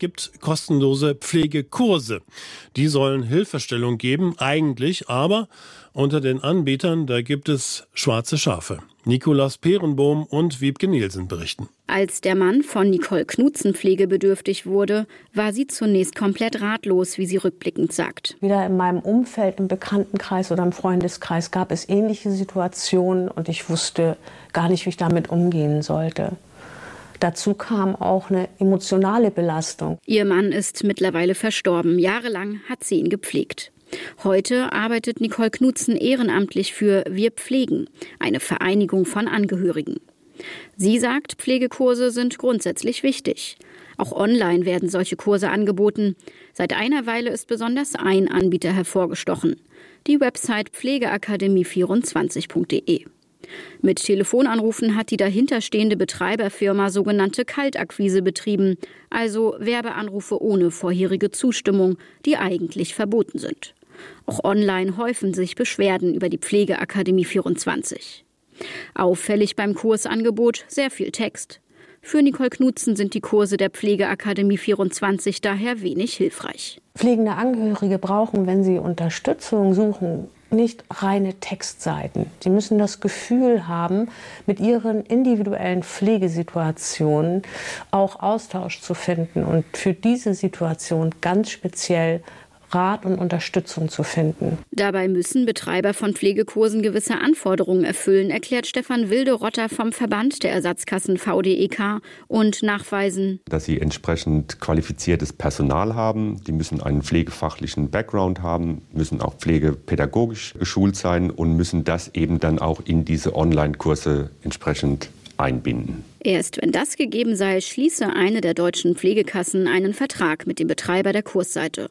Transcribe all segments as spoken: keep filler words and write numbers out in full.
gibt kostenlose Pflegekurse. Die sollen Hilfestellung geben, eigentlich, aber unter den Anbietern, da gibt es schwarze Schafe. Nikolaus Peerenbohm und Wiebke Nielsen berichten. Als der Mann von Nicole Knutzen pflegebedürftig wurde, war sie zunächst komplett ratlos, wie sie rückblickend sagt. Wieder in meinem Umfeld, im Bekanntenkreis oder im Freundeskreis gab es ähnliche Situationen und ich wusste gar nicht, wie ich damit umgehen sollte. Dazu kam auch eine emotionale Belastung. Ihr Mann ist mittlerweile verstorben. Jahrelang hat sie ihn gepflegt. Heute arbeitet Nicole Knutzen ehrenamtlich für Wir Pflegen, eine Vereinigung von Angehörigen. Sie sagt, Pflegekurse sind grundsätzlich wichtig. Auch online werden solche Kurse angeboten. Seit einer Weile ist besonders ein Anbieter hervorgestochen: die Website pflegeakademie vierundzwanzig punkt de. Mit Telefonanrufen hat die dahinterstehende Betreiberfirma sogenannte Kaltakquise betrieben, also Werbeanrufe ohne vorherige Zustimmung, die eigentlich verboten sind. Auch online häufen sich Beschwerden über die Pflegeakademie vierundzwanzig. Auffällig beim Kursangebot sehr viel Text. Für Nicole Knutzen sind die Kurse der Pflegeakademie vierundzwanzig daher wenig hilfreich. Pflegende Angehörige brauchen, wenn sie Unterstützung suchen, nicht reine Textseiten. Sie müssen das Gefühl haben, mit ihren individuellen Pflegesituationen auch Austausch zu finden und für diese Situation ganz speziell Rat und Unterstützung zu finden. Dabei müssen Betreiber von Pflegekursen gewisse Anforderungen erfüllen, erklärt Stefan Wilde-Rotter vom Verband der Ersatzkassen V D E K und nachweisen, dass sie entsprechend qualifiziertes Personal haben. Die müssen einen pflegefachlichen Background haben, müssen auch pflegepädagogisch geschult sein und müssen das eben dann auch in diese Online-Kurse entsprechend einbinden. Erst wenn das gegeben sei, schließe eine der deutschen Pflegekassen einen Vertrag mit dem Betreiber der Kursseite.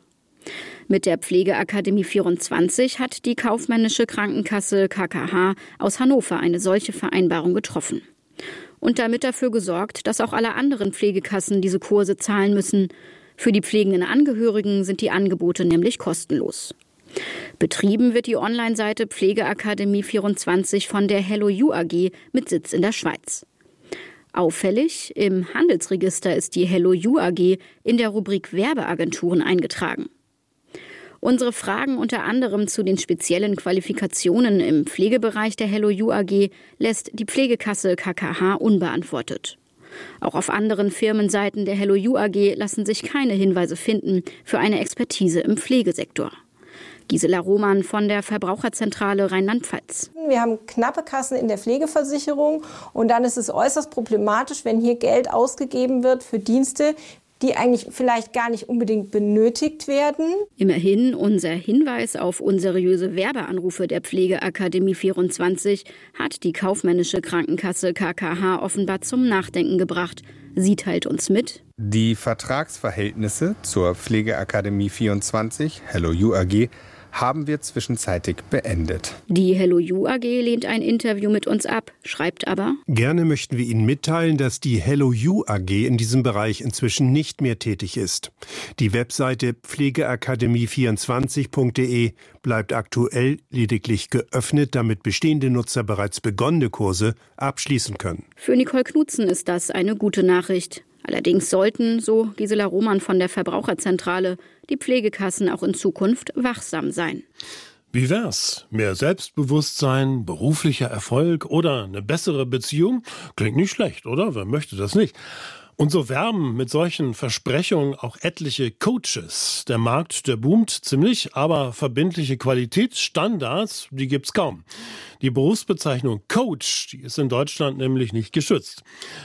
Mit der Pflegeakademie vierundzwanzig hat die kaufmännische Krankenkasse K K H aus Hannover eine solche Vereinbarung getroffen. Und damit dafür gesorgt, dass auch alle anderen Pflegekassen diese Kurse zahlen müssen. Für die pflegenden Angehörigen sind die Angebote nämlich kostenlos. Betrieben wird die Online-Seite Pflegeakademie vierundzwanzig von der Hello You A G mit Sitz in der Schweiz. Auffällig, im Handelsregister ist die Hello You A G in der Rubrik Werbeagenturen eingetragen. Unsere Fragen unter anderem zu den speziellen Qualifikationen im Pflegebereich der Hello You A G lässt die Pflegekasse K K H unbeantwortet. Auch auf anderen Firmenseiten der Hello You A G lassen sich keine Hinweise finden für eine Expertise im Pflegesektor. Gisela Roman von der Verbraucherzentrale Rheinland-Pfalz. Wir haben knappe Kassen in der Pflegeversicherung und dann ist es äußerst problematisch, wenn hier Geld ausgegeben wird für Dienste, die eigentlich vielleicht gar nicht unbedingt benötigt werden. Immerhin, unser Hinweis auf unseriöse Werbeanrufe der Pflegeakademie vierundzwanzig hat die kaufmännische Krankenkasse K K H offenbar zum Nachdenken gebracht. Sie teilt uns mit: Die Vertragsverhältnisse zur Pflegeakademie vierundzwanzig, Hello You A G, haben wir zwischenzeitig beendet. Die Hello You A G lehnt ein Interview mit uns ab, schreibt aber: Gerne möchten wir Ihnen mitteilen, dass die Hello You A G in diesem Bereich inzwischen nicht mehr tätig ist. Die Webseite pflegeakademie vierundzwanzig punkt de bleibt aktuell lediglich geöffnet, damit bestehende Nutzer bereits begonnene Kurse abschließen können. Für Nicole Knutzen ist das eine gute Nachricht. Allerdings sollten, so Gisela Roman von der Verbraucherzentrale, die Pflegekassen auch in Zukunft wachsam sein. Wie wär's? Mehr Selbstbewusstsein, beruflicher Erfolg oder eine bessere Beziehung? Klingt nicht schlecht, oder? Wer möchte das nicht? Und so werben mit solchen Versprechungen auch etliche Coaches. Der Markt, der boomt ziemlich, aber verbindliche Qualitätsstandards, die gibt's kaum. Die Berufsbezeichnung Coach, die ist in Deutschland nämlich nicht geschützt.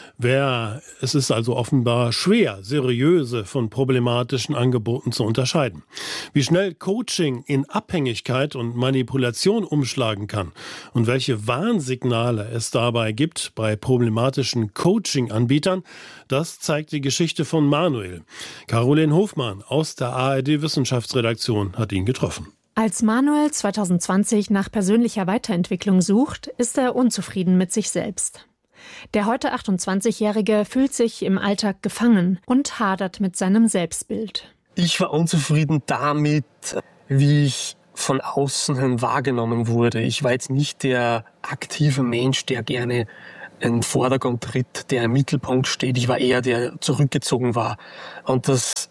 Wer, es ist also offenbar schwer, seriöse von problematischen Angeboten zu unterscheiden. Wie schnell Coaching in Abhängigkeit und Manipulation umschlagen kann und welche Warnsignale es dabei gibt bei problematischen Coaching-Anbietern, das zeigt die Geschichte von Manuel. Caroline Hofmann aus der A R D-Wissenschaftsredaktion hat ihn getroffen. Als Manuel zwanzig zwanzig nach persönlicher Weiterentwicklung sucht, ist er unzufrieden mit sich selbst. Der heute achtundzwanzigjährige fühlt sich im Alltag gefangen und hadert mit seinem Selbstbild. Ich war unzufrieden damit, wie ich von außen hin wahrgenommen wurde. Ich war jetzt nicht der aktive Mensch, der gerne in den Vordergrund tritt, der im Mittelpunkt steht. Ich war eher der zurückgezogen war. Und das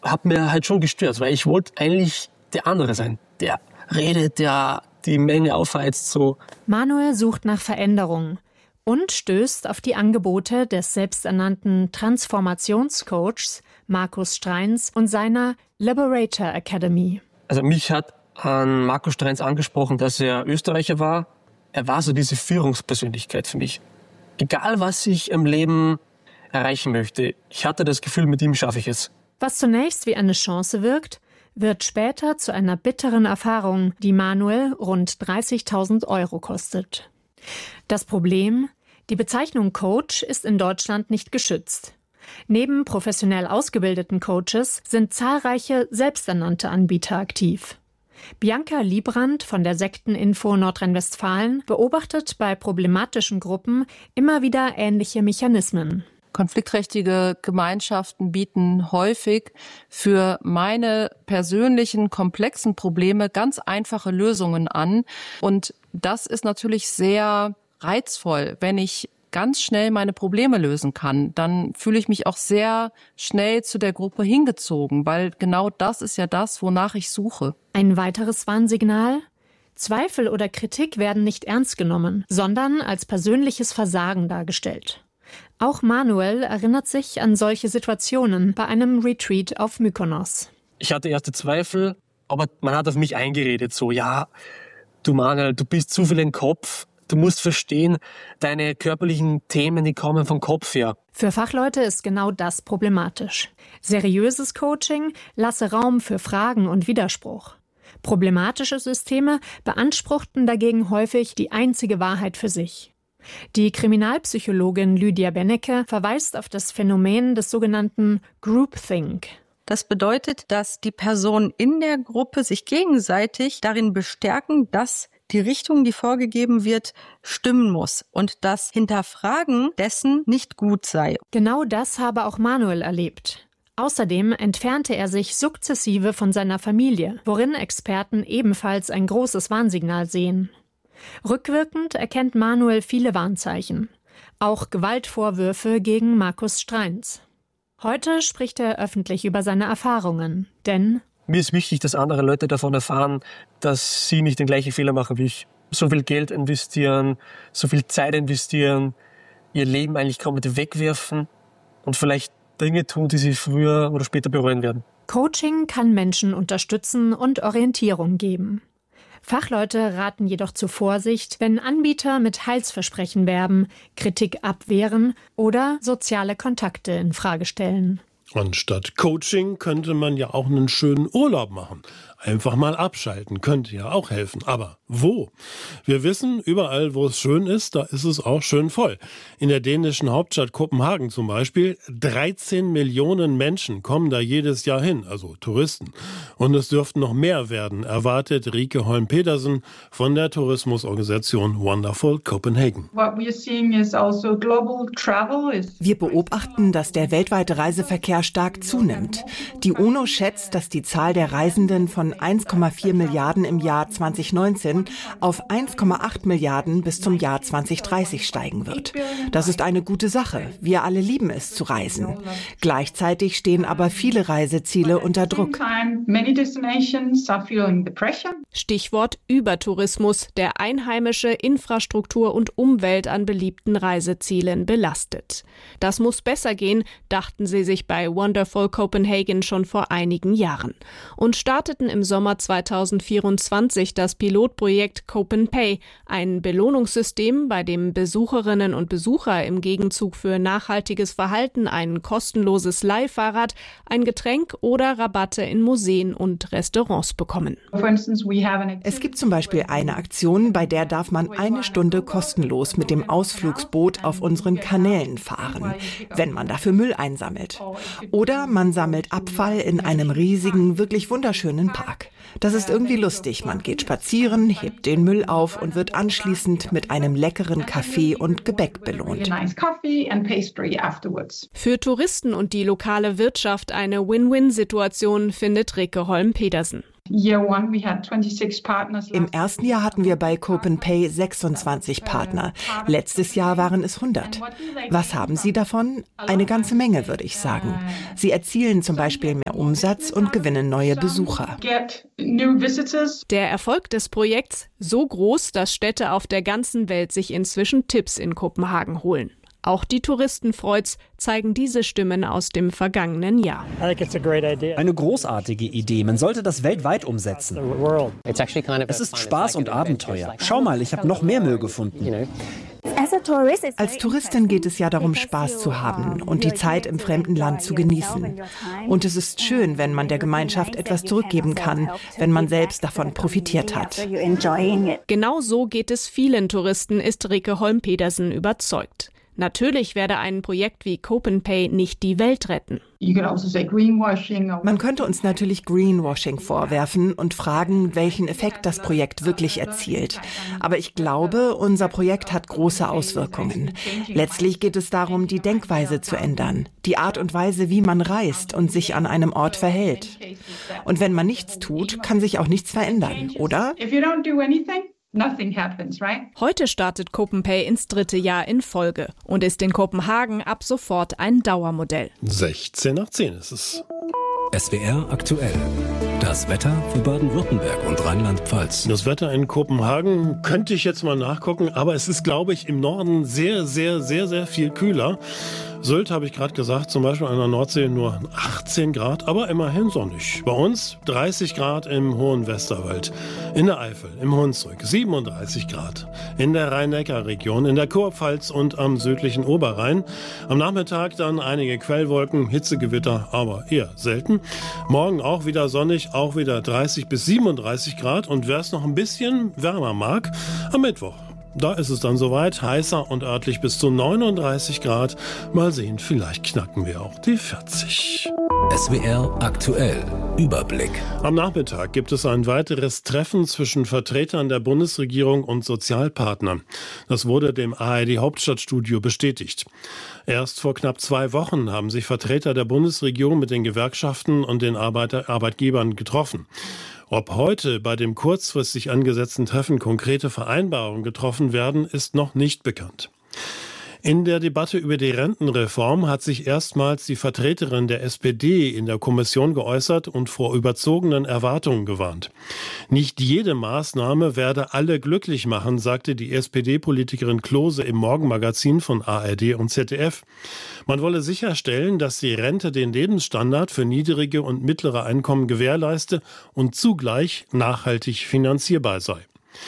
hat mir halt schon gestört, weil ich wollte eigentlich der andere sein. Der redet, der die Menge aufheizt so. Manuel sucht nach Veränderung und stößt auf die Angebote des selbsternannten Transformationscoachs Markus Streins und seiner Liberator Academy. Also mich hat an Markus Streins angesprochen, dass er Österreicher war. Er war so diese Führungspersönlichkeit für mich. Egal, was ich im Leben erreichen möchte, ich hatte das Gefühl, mit ihm schaffe ich es. Was zunächst wie eine Chance wirkt, wird später zu einer bitteren Erfahrung, die Manuel rund dreißigtausend Euro kostet. Das Problem? Die Bezeichnung Coach ist in Deutschland nicht geschützt. Neben professionell ausgebildeten Coaches sind zahlreiche selbsternannte Anbieter aktiv. Bianca Liebrand von der Sekteninfo Nordrhein-Westfalen beobachtet bei problematischen Gruppen immer wieder ähnliche Mechanismen. Konfliktträchtige Gemeinschaften bieten häufig für meine persönlichen komplexen Probleme ganz einfache Lösungen an. Und das ist natürlich sehr reizvoll, wenn ich ganz schnell meine Probleme lösen kann. Dann fühle ich mich auch sehr schnell zu der Gruppe hingezogen, weil genau das ist ja das, wonach ich suche. Ein weiteres Warnsignal? Zweifel oder Kritik werden nicht ernst genommen, sondern als persönliches Versagen dargestellt. Auch Manuel erinnert sich an solche Situationen bei einem Retreat auf Mykonos. Ich hatte erste Zweifel, aber man hat auf mich eingeredet, so, ja, du Manuel, du bist zu viel im Kopf, du musst verstehen, deine körperlichen Themen, die kommen vom Kopf her. Für Fachleute ist genau das problematisch. Seriöses Coaching lasse Raum für Fragen und Widerspruch. Problematische Systeme beanspruchten dagegen häufig die einzige Wahrheit für sich. Die Kriminalpsychologin Lydia Bennecke verweist auf das Phänomen des sogenannten Groupthink. Das bedeutet, dass die Personen in der Gruppe sich gegenseitig darin bestärken, dass die Richtung, die vorgegeben wird, stimmen muss und das Hinterfragen dessen nicht gut sei. Genau das habe auch Manuel erlebt. Außerdem entfernte er sich sukzessive von seiner Familie, worin Experten ebenfalls ein großes Warnsignal sehen. Rückwirkend erkennt Manuel viele Warnzeichen, auch Gewaltvorwürfe gegen Markus Streins. Heute spricht er öffentlich über seine Erfahrungen, denn mir ist wichtig, dass andere Leute davon erfahren, dass sie nicht den gleichen Fehler machen wie ich. So viel Geld investieren, so viel Zeit investieren, ihr Leben eigentlich komplett wegwerfen und vielleicht Dinge tun, die sie früher oder später bereuen werden. Coaching kann Menschen unterstützen und Orientierung geben. Fachleute raten jedoch zu Vorsicht, wenn Anbieter mit Heilsversprechen werben, Kritik abwehren oder soziale Kontakte in Frage stellen. Anstatt Coaching könnte man ja auch einen schönen Urlaub machen. Einfach mal abschalten, könnte ja auch helfen. Aber wo? Wir wissen, überall, wo es schön ist, da ist es auch schön voll. In der dänischen Hauptstadt Kopenhagen zum Beispiel, dreizehn Millionen Menschen kommen da jedes Jahr hin, also Touristen. Und es dürften noch mehr werden, erwartet Rieke Holm-Pedersen von der Tourismusorganisation Wonderful Copenhagen. Wir beobachten, dass der weltweite Reiseverkehr stark zunimmt. Die UNO schätzt, dass die Zahl der Reisenden von eins Komma vier Milliarden im Jahr zweitausendneunzehn auf eins Komma acht Milliarden bis zum Jahr zweitausenddreißig steigen wird. Das ist eine gute Sache. Wir alle lieben es zu reisen. Gleichzeitig stehen aber viele Reiseziele unter Druck. Stichwort Übertourismus, der einheimische Infrastruktur und Umwelt an beliebten Reisezielen belastet. Das muss besser gehen, dachten sie sich bei Wonderful Copenhagen schon vor einigen Jahren und starteten im Sommer zweitausendvierundzwanzig das Pilotprojekt CopenPay, ein Belohnungssystem, bei dem Besucherinnen und Besucher im Gegenzug für nachhaltiges Verhalten ein kostenloses Leihfahrrad, ein Getränk oder Rabatte in Museen und Restaurants bekommen. Es gibt zum Beispiel eine Aktion, bei der darf man eine Stunde kostenlos mit dem Ausflugsboot auf unseren Kanälen fahren, wenn man dafür Müll einsammelt. Oder man sammelt Abfall in einem riesigen, wirklich wunderschönen Park. Das ist irgendwie lustig. Man geht spazieren, hebt den Müll auf und wird anschließend mit einem leckeren Kaffee und Gebäck belohnt. Für Touristen und die lokale Wirtschaft eine Win-Win-Situation, findet Rieke Holm-Pedersen. Im ersten Jahr hatten wir bei CopenPay sechsundzwanzig Partner. Letztes Jahr waren es hundert. Was haben sie davon? Eine ganze Menge, würde ich sagen. Sie erzielen zum Beispiel mehr Umsatz und gewinnen neue Besucher. Der Erfolg des Projekts so groß, dass Städte auf der ganzen Welt sich inzwischen Tipps in Kopenhagen holen. Auch die Touristen freut's, zeigen diese Stimmen aus dem vergangenen Jahr. Eine großartige Idee. Man sollte das weltweit umsetzen. Es ist Spaß und Abenteuer. Schau mal, ich habe noch mehr Müll gefunden. Als Touristin geht es ja darum, Spaß zu haben und die Zeit im fremden Land zu genießen. Und es ist schön, wenn man der Gemeinschaft etwas zurückgeben kann, wenn man selbst davon profitiert hat. Genau so geht es vielen Touristen, ist Rike Holm-Pedersen überzeugt. Natürlich werde ein Projekt wie CopenPay nicht die Welt retten. Man könnte uns natürlich Greenwashing vorwerfen und fragen, welchen Effekt das Projekt wirklich erzielt. Aber ich glaube, unser Projekt hat große Auswirkungen. Letztlich geht es darum, die Denkweise zu ändern, die Art und Weise, wie man reist und sich an einem Ort verhält. Und wenn man nichts tut, kann sich auch nichts verändern, oder? Heute startet CopenPay ins dritte Jahr in Folge und ist in Kopenhagen ab sofort ein Dauermodell. sechzehn nach zehn ist es. S W R aktuell. Das Wetter für Baden-Württemberg und Rheinland-Pfalz. Das Wetter in Kopenhagen könnte ich jetzt mal nachgucken, aber es ist, glaube ich, im Norden sehr, sehr, sehr, sehr viel kühler. Sylt, habe ich gerade gesagt, zum Beispiel an der Nordsee nur achtzehn Grad, aber immerhin sonnig. Bei uns dreißig Grad im hohen Westerwald, in der Eifel, im Hunsrück siebenunddreißig Grad, in der Rhein-Neckar-Region, in der Kurpfalz und am südlichen Oberrhein. Am Nachmittag dann einige Quellwolken, Hitzegewitter, aber eher selten. Morgen auch wieder sonnig, auch wieder dreißig bis siebenunddreißig Grad und wer es noch ein bisschen wärmer mag, am Mittwoch. Da ist es dann soweit, heißer und örtlich bis zu neununddreißig Grad. Mal sehen, vielleicht knacken wir auch die vierzig. S W R aktuell. Überblick. Am Nachmittag gibt es ein weiteres Treffen zwischen Vertretern der Bundesregierung und Sozialpartnern. Das wurde dem A R D-Hauptstadtstudio bestätigt. Erst vor knapp zwei Wochen haben sich Vertreter der Bundesregierung mit den Gewerkschaften und den Arbeiter- Arbeitgebern getroffen. Ob heute bei dem kurzfristig angesetzten Treffen konkrete Vereinbarungen getroffen werden, ist noch nicht bekannt. In der Debatte über die Rentenreform hat sich erstmals die Vertreterin der S P D in der Kommission geäußert und vor überzogenen Erwartungen gewarnt. Nicht jede Maßnahme werde alle glücklich machen, sagte die S P D-Politikerin Klose im Morgenmagazin von A R D und Z D F. Man wolle sicherstellen, dass die Rente den Lebensstandard für niedrige und mittlere Einkommen gewährleiste und zugleich nachhaltig finanzierbar sei.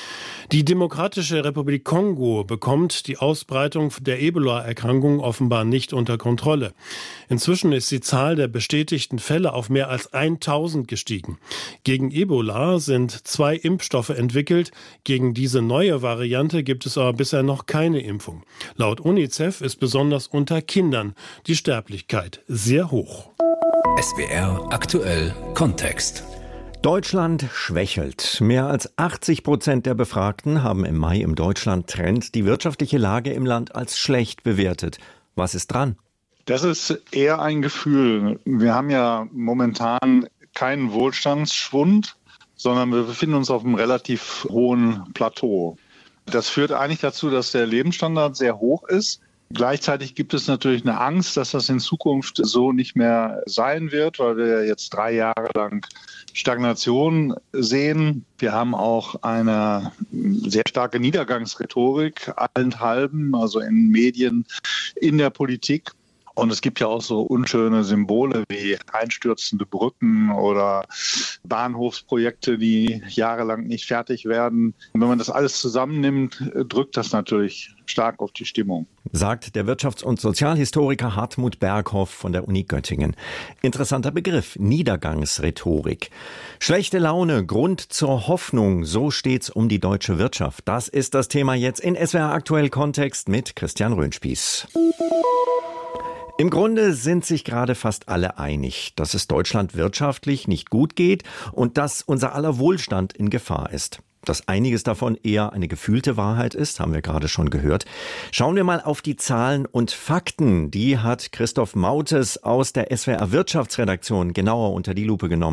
Die Demokratische Republik Kongo bekommt die Ausbreitung der Ebola-Erkrankung offenbar nicht unter Kontrolle. Inzwischen ist die Zahl der bestätigten Fälle auf mehr als tausend gestiegen. Gegen Ebola sind zwei Impfstoffe entwickelt. Gegen diese neue Variante gibt es aber bisher noch keine Impfung. Laut UNICEF ist besonders unter Kindern die Sterblichkeit sehr hoch. S W R aktuell Kontext. Deutschland schwächelt. Mehr als achtzig Prozent der Befragten haben im Mai im Deutschland-Trend die wirtschaftliche Lage im Land als schlecht bewertet. Was ist dran? Das ist eher ein Gefühl. Wir haben ja momentan keinen Wohlstandsschwund, sondern wir befinden uns auf einem relativ hohen Plateau. Das führt eigentlich dazu, dass der Lebensstandard sehr hoch ist. Gleichzeitig gibt es natürlich eine Angst, dass das in Zukunft so nicht mehr sein wird, weil wir jetzt drei Jahre lang Stagnation sehen. Wir haben auch eine sehr starke Niedergangsrhetorik allenthalben, also in Medien, in der Politik. Und es gibt ja auch so unschöne Symbole wie einstürzende Brücken oder Bahnhofsprojekte, die jahrelang nicht fertig werden. Und wenn man das alles zusammennimmt, drückt das natürlich stark auf die Stimmung. Sagt der Wirtschafts- und Sozialhistoriker Hartmut Berghoff von der Uni Göttingen. Interessanter Begriff, Niedergangsrhetorik. Schlechte Laune, Grund zur Hoffnung, so steht's um die deutsche Wirtschaft. Das ist das Thema jetzt in S W R Aktuell Kontext mit Christian Röhnspieß. Im Grunde sind sich gerade fast alle einig, dass es Deutschland wirtschaftlich nicht gut geht und dass unser aller Wohlstand in Gefahr ist. Dass einiges davon eher eine gefühlte Wahrheit ist, haben wir gerade schon gehört. Schauen wir mal auf die Zahlen und Fakten. Die hat Christoph Mautes aus der S W R Wirtschaftsredaktion genauer unter die Lupe genommen.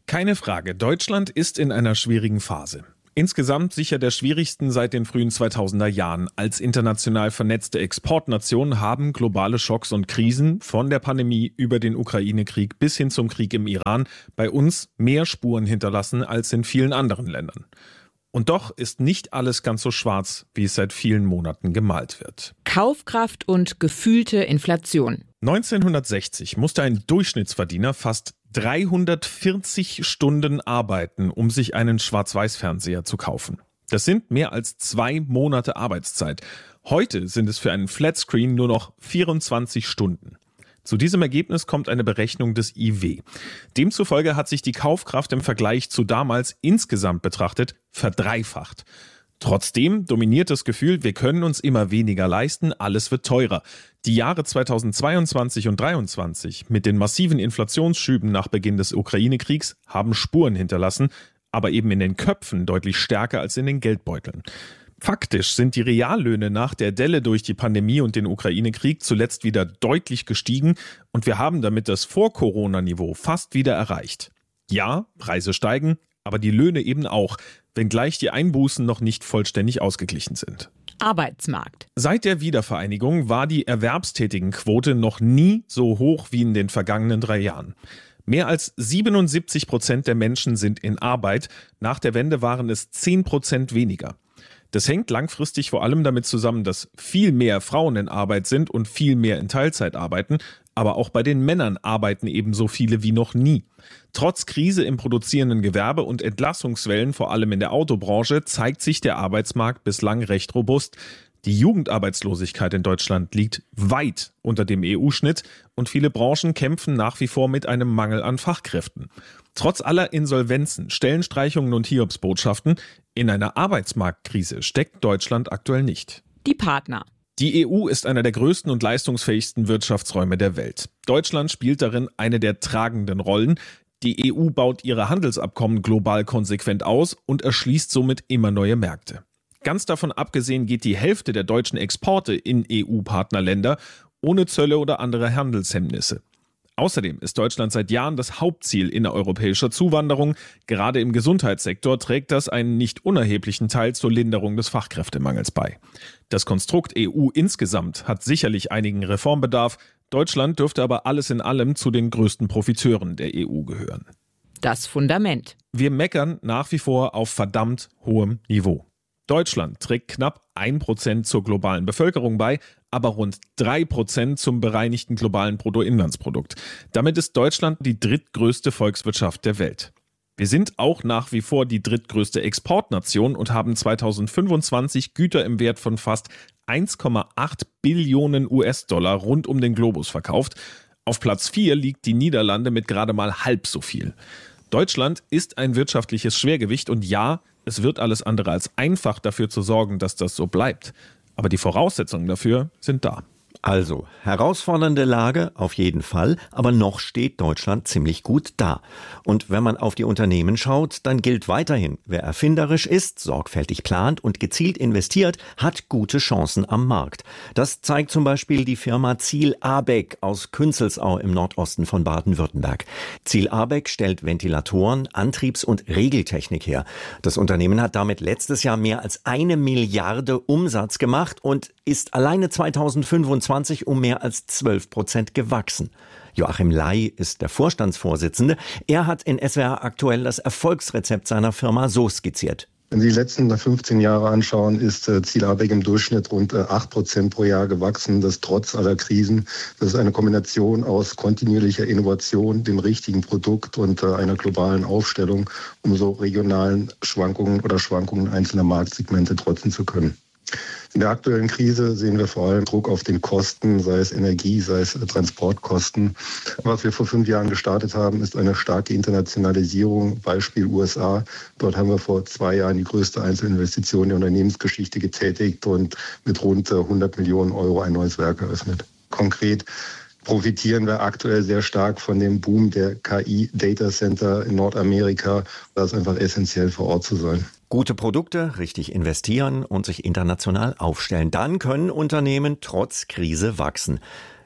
Keine Frage, Deutschland ist in einer schwierigen Phase. Insgesamt sicher der schwierigsten seit den frühen zweitausender Jahren. Als international vernetzte Exportnation haben globale Schocks und Krisen von der Pandemie über den Ukraine-Krieg bis hin zum Krieg im Iran bei uns mehr Spuren hinterlassen als in vielen anderen Ländern. Und doch ist nicht alles ganz so schwarz, wie es seit vielen Monaten gemalt wird. Kaufkraft und gefühlte Inflation. neunzehnhundertsechzig musste ein Durchschnittsverdiener fast dreihundertvierzig Stunden arbeiten, um sich einen Schwarz-Weiß-Fernseher zu kaufen. Das sind mehr als zwei Monate Arbeitszeit. Heute sind es für einen Flatscreen nur noch vierundzwanzig Stunden. Zu diesem Ergebnis kommt eine Berechnung des I W. Demzufolge hat sich die Kaufkraft im Vergleich zu damals insgesamt betrachtet verdreifacht. Trotzdem dominiert das Gefühl, wir können uns immer weniger leisten, alles wird teurer. Die Jahre zweitausendzweiundzwanzig und zweitausenddreiundzwanzig mit den massiven Inflationsschüben nach Beginn des Ukraine-Kriegs haben Spuren hinterlassen, aber eben in den Köpfen deutlich stärker als in den Geldbeuteln. Faktisch sind die Reallöhne nach der Delle durch die Pandemie und den Ukraine-Krieg zuletzt wieder deutlich gestiegen und wir haben damit das Vor-Corona-Niveau fast wieder erreicht. Ja, Preise steigen, aber die Löhne eben auch, wenngleich die Einbußen noch nicht vollständig ausgeglichen sind. Arbeitsmarkt. Seit der Wiedervereinigung war die Erwerbstätigenquote noch nie so hoch wie in den vergangenen drei Jahren. Mehr als siebenundsiebzig Prozent der Menschen sind in Arbeit. Nach der Wende waren es zehn Prozent weniger. Das hängt langfristig vor allem damit zusammen, dass viel mehr Frauen in Arbeit sind und viel mehr in Teilzeit arbeiten. Aber auch bei den Männern arbeiten ebenso viele wie noch nie. Trotz Krise im produzierenden Gewerbe und Entlassungswellen, vor allem in der Autobranche, zeigt sich der Arbeitsmarkt bislang recht robust. Die Jugendarbeitslosigkeit in Deutschland liegt weit unter dem E U-Schnitt und viele Branchen kämpfen nach wie vor mit einem Mangel an Fachkräften. Trotz aller Insolvenzen, Stellenstreichungen und Hiobsbotschaften, in einer Arbeitsmarktkrise steckt Deutschland aktuell nicht. Die Partner. Die E U ist einer der größten und leistungsfähigsten Wirtschaftsräume der Welt. Deutschland spielt darin eine der tragenden Rollen. Die E U baut ihre Handelsabkommen global konsequent aus und erschließt somit immer neue Märkte. Ganz davon abgesehen geht die Hälfte der deutschen Exporte in E U-Partnerländer ohne Zölle oder andere Handelshemmnisse. Außerdem ist Deutschland seit Jahren das Hauptziel innereuropäischer Zuwanderung. Gerade im Gesundheitssektor trägt das einen nicht unerheblichen Teil zur Linderung des Fachkräftemangels bei. Das Konstrukt E U insgesamt hat sicherlich einigen Reformbedarf. Deutschland dürfte aber alles in allem zu den größten Profiteuren der E U gehören. Das Fundament. Wir meckern nach wie vor auf verdammt hohem Niveau. Deutschland trägt knapp ein Prozent zur globalen Bevölkerung bei, aber rund drei Prozent zum bereinigten globalen Bruttoinlandsprodukt. Damit ist Deutschland die drittgrößte Volkswirtschaft der Welt. Wir sind auch nach wie vor die drittgrößte Exportnation und haben zweitausendfünfundzwanzig Güter im Wert von fast eins Komma acht Billionen U S-Dollar rund um den Globus verkauft. Auf Platz vier liegt die Niederlande mit gerade mal halb so viel. Deutschland ist ein wirtschaftliches Schwergewicht und ja, es wird alles andere als einfach dafür zu sorgen, dass das so bleibt. Aber die Voraussetzungen dafür sind da. Also, herausfordernde Lage auf jeden Fall, aber noch steht Deutschland ziemlich gut da. Und wenn man auf die Unternehmen schaut, dann gilt weiterhin, wer erfinderisch ist, sorgfältig plant und gezielt investiert, hat gute Chancen am Markt. Das zeigt zum Beispiel die Firma Ziel Abeck aus Künzelsau im Nordosten von Baden-Württemberg. Ziel Abeck stellt Ventilatoren, Antriebs- und Regeltechnik her. Das Unternehmen hat damit letztes Jahr mehr als eine Milliarde Umsatz gemacht und ist alleine zweitausendfünfundzwanzig um mehr als zwölf Prozent gewachsen. Joachim Ley ist der Vorstandsvorsitzende. Er hat in S W R aktuell das Erfolgsrezept seiner Firma so skizziert. Wenn Sie die letzten fünfzehn Jahre anschauen, ist äh, Ziel Abeck im Durchschnitt rund äh, acht Prozent pro Jahr gewachsen. Das trotz aller Krisen. Das ist eine Kombination aus kontinuierlicher Innovation, dem richtigen Produkt und äh, einer globalen Aufstellung, um so regionalen Schwankungen oder Schwankungen einzelner Marktsegmente trotzen zu können. In der aktuellen Krise sehen wir vor allem Druck auf den Kosten, sei es Energie, sei es Transportkosten. Was wir vor fünf Jahren gestartet haben, ist eine starke Internationalisierung, Beispiel U S A. Dort haben wir vor zwei Jahren die größte Einzelinvestition der Unternehmensgeschichte getätigt und mit rund hundert Millionen Euro ein neues Werk eröffnet. Konkret profitieren wir aktuell sehr stark von dem Boom der K I-Datacenter in Nordamerika. Da ist einfach essentiell, vor Ort zu sein. Gute Produkte, richtig investieren und sich international aufstellen. Dann können Unternehmen trotz Krise wachsen.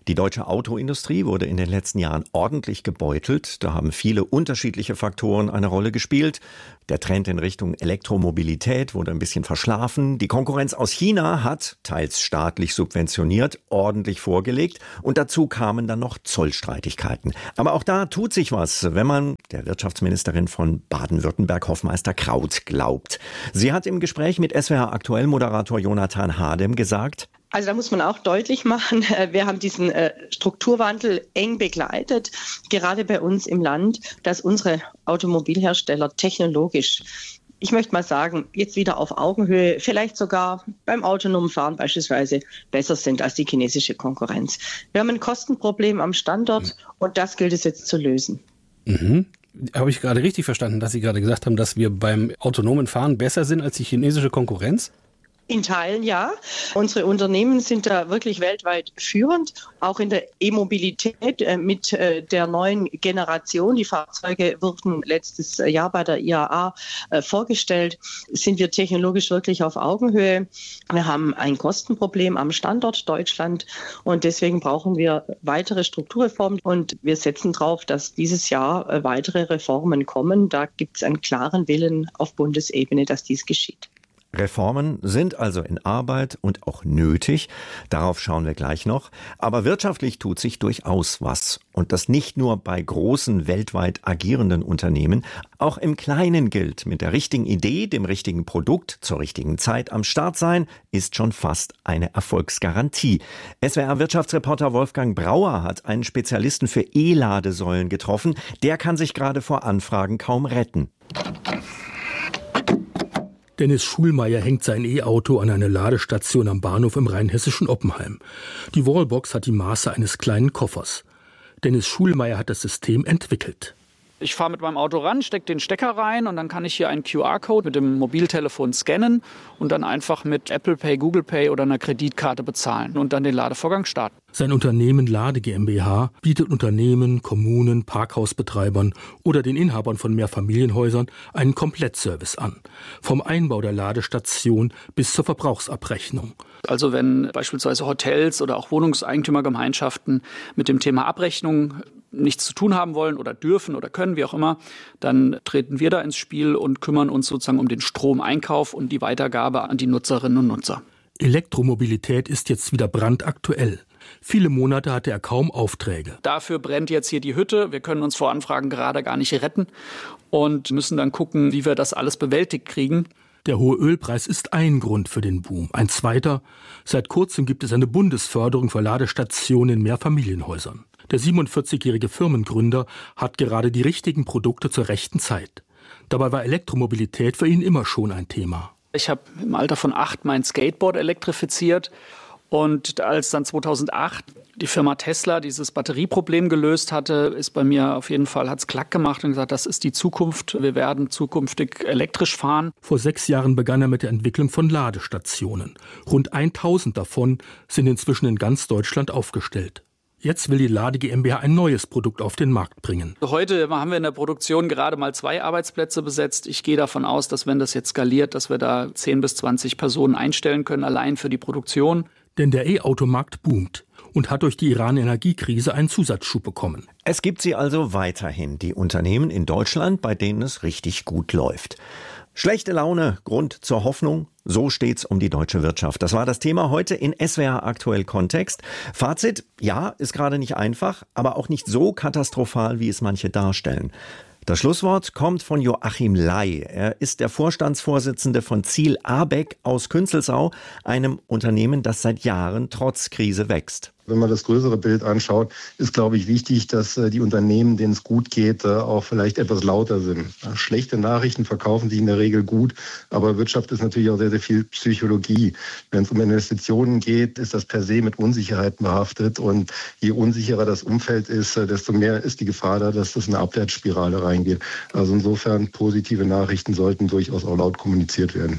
Die deutsche Autoindustrie wurde in den letzten Jahren ordentlich gebeutelt. Da haben viele unterschiedliche Faktoren eine Rolle gespielt. Der Trend in Richtung Elektromobilität wurde ein bisschen verschlafen. Die Konkurrenz aus China hat, teils staatlich subventioniert, ordentlich vorgelegt. Und dazu kamen dann noch Zollstreitigkeiten. Aber auch da tut sich was, wenn man der Wirtschaftsministerin von Baden-Württemberg, Hofmeister Kraut, glaubt. Sie hat im Gespräch mit S W R Aktuell-Moderator Jonathan Hadem gesagt: Also da muss man auch deutlich machen, wir haben diesen äh, Strukturwandel eng begleitet, gerade bei uns im Land, dass unsere Automobilhersteller technologisch, ich möchte mal sagen, jetzt wieder auf Augenhöhe, vielleicht sogar beim autonomen Fahren beispielsweise besser sind als die chinesische Konkurrenz. Wir haben ein Kostenproblem am Standort mhm. und das gilt es jetzt zu lösen. Mhm. Habe ich gerade richtig verstanden, dass Sie gerade gesagt haben, dass wir beim autonomen Fahren besser sind als die chinesische Konkurrenz? In Teilen ja. Unsere Unternehmen sind da wirklich weltweit führend, auch in der E-Mobilität äh, mit äh, der neuen Generation. Die Fahrzeuge wurden letztes Jahr bei der I A A äh, vorgestellt. Sind wir technologisch wirklich auf Augenhöhe? Wir haben ein Kostenproblem am Standort Deutschland und deswegen brauchen wir weitere Strukturreformen und wir setzen darauf, dass dieses Jahr äh, weitere Reformen kommen. Da gibt es einen klaren Willen auf Bundesebene, dass dies geschieht. Reformen sind also in Arbeit und auch nötig. Darauf schauen wir gleich noch. Aber wirtschaftlich tut sich durchaus was. Und das nicht nur bei großen, weltweit agierenden Unternehmen. Auch im Kleinen gilt, mit der richtigen Idee, dem richtigen Produkt, zur richtigen Zeit am Start sein, ist schon fast eine Erfolgsgarantie. S W R-Wirtschaftsreporter Wolfgang Brauer hat einen Spezialisten für E-Ladesäulen getroffen. Der kann sich gerade vor Anfragen kaum retten. Dennis Schulmeier hängt sein E-Auto an eine Ladestation am Bahnhof im rheinhessischen Oppenheim. Die Wallbox hat die Maße eines kleinen Koffers. Dennis Schulmeier hat das System entwickelt. Ich fahre mit meinem Auto ran, stecke den Stecker rein und dann kann ich hier einen Q R-Code mit dem Mobiltelefon scannen und dann einfach mit Apple Pay, Google Pay oder einer Kreditkarte bezahlen und dann den Ladevorgang starten. Sein Unternehmen Lade GmbH bietet Unternehmen, Kommunen, Parkhausbetreibern oder den Inhabern von Mehrfamilienhäusern einen Komplettservice an. Vom Einbau der Ladestation bis zur Verbrauchsabrechnung. Also wenn beispielsweise Hotels oder auch Wohnungseigentümergemeinschaften mit dem Thema Abrechnung nichts zu tun haben wollen oder dürfen oder können, wie auch immer, dann treten wir da ins Spiel und kümmern uns sozusagen um den Stromeinkauf und die Weitergabe an die Nutzerinnen und Nutzer. Elektromobilität ist jetzt wieder brandaktuell. Viele Monate hatte er kaum Aufträge. Dafür brennt jetzt hier die Hütte. Wir können uns vor Anfragen gerade gar nicht retten und müssen dann gucken, wie wir das alles bewältigt kriegen. Der hohe Ölpreis ist ein Grund für den Boom. Ein zweiter: Seit kurzem gibt es eine Bundesförderung für Ladestationen in Mehrfamilienhäusern. Der siebenundvierzigjährige Firmengründer hat gerade die richtigen Produkte zur rechten Zeit. Dabei war Elektromobilität für ihn immer schon ein Thema. Ich habe im Alter von acht mein Skateboard elektrifiziert. Und als dann zweitausendacht die Firma Tesla dieses Batterieproblem gelöst hatte, ist bei mir auf jeden Fall, hat's Klack gemacht und gesagt, das ist die Zukunft. Wir werden zukünftig elektrisch fahren. Vor sechs Jahren begann er mit der Entwicklung von Ladestationen. Rund tausend davon sind inzwischen in ganz Deutschland aufgestellt. Jetzt will die Lade GmbH ein neues Produkt auf den Markt bringen. Heute haben wir in der Produktion gerade mal zwei Arbeitsplätze besetzt. Ich gehe davon aus, dass wenn das jetzt skaliert, dass wir da zehn bis zwanzig Personen einstellen können, allein für die Produktion. Denn der E-Automarkt boomt und hat durch die Iran-Energiekrise einen Zusatzschub bekommen. Es gibt sie also weiterhin, die Unternehmen in Deutschland, bei denen es richtig gut läuft. Schlechte Laune, Grund zur Hoffnung, so steht's um die deutsche Wirtschaft. Das war das Thema heute in S W R Aktuell Kontext. Fazit: Ja, ist gerade nicht einfach, aber auch nicht so katastrophal, wie es manche darstellen. Das Schlusswort kommt von Joachim Ley. Er ist der Vorstandsvorsitzende von Ziel Abeck aus Künzelsau, einem Unternehmen, das seit Jahren trotz Krise wächst. Wenn man das größere Bild anschaut, ist, glaube ich, wichtig, dass die Unternehmen, denen es gut geht, auch vielleicht etwas lauter sind. Schlechte Nachrichten verkaufen sich in der Regel gut, aber Wirtschaft ist natürlich auch sehr, sehr viel Psychologie. Wenn es um Investitionen geht, ist das per se mit Unsicherheiten behaftet und je unsicherer das Umfeld ist, desto mehr ist die Gefahr da, dass das in eine Abwärtsspirale reingeht. Also insofern, positive Nachrichten sollten durchaus auch laut kommuniziert werden.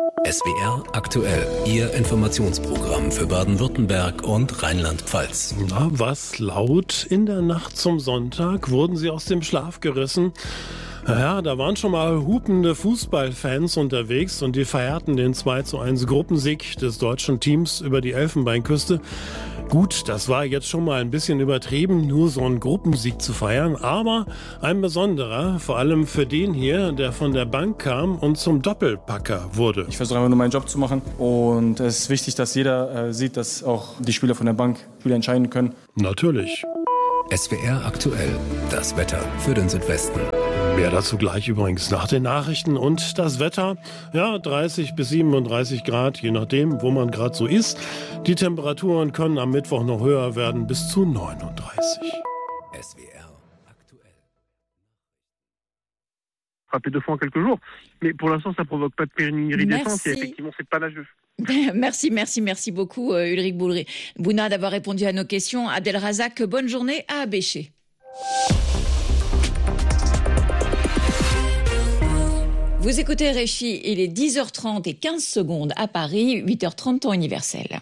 S W R aktuell, Ihr Informationsprogramm für Baden-Württemberg und Rheinland-Pfalz. Na, was laut? In der Nacht zum Sonntag wurden Sie aus dem Schlaf gerissen. Ja, da waren schon mal hupende Fußballfans unterwegs und die feierten den zwei zu eins Gruppensieg des deutschen Teams über die Elfenbeinküste. Gut, das war jetzt schon mal ein bisschen übertrieben, nur so einen Gruppensieg zu feiern, aber ein besonderer, vor allem für den hier, der von der Bank kam und zum Doppelpacker wurde. Ich versuche einfach nur meinen Job zu machen und es ist wichtig, dass jeder äh, sieht, dass auch die Spieler von der Bank Spiele entscheiden können. Natürlich. S W R aktuell, das Wetter für den Südwesten. Mehr dazu gleich übrigens nach den Nachrichten und das Wetter. Ja, dreißig bis siebenunddreißig Grad, je nachdem, wo man gerade so ist. Die Temperaturen können am Mittwoch noch höher werden, bis zu neununddreißig. S W R aktuell. Frappé deux fois en quelques jours, mais pour l'instant ça provoque pas de périnidescence et effectivement c'est pas l'âge. Merci, merci, merci beaucoup Ulrich Bouna d'avoir répondu à nos questions. Abdelrazak, bonne journée à Abéché. Vous écoutez Réchi, il est dix heures trente et quinze secondes à Paris, huit heures trente temps universel.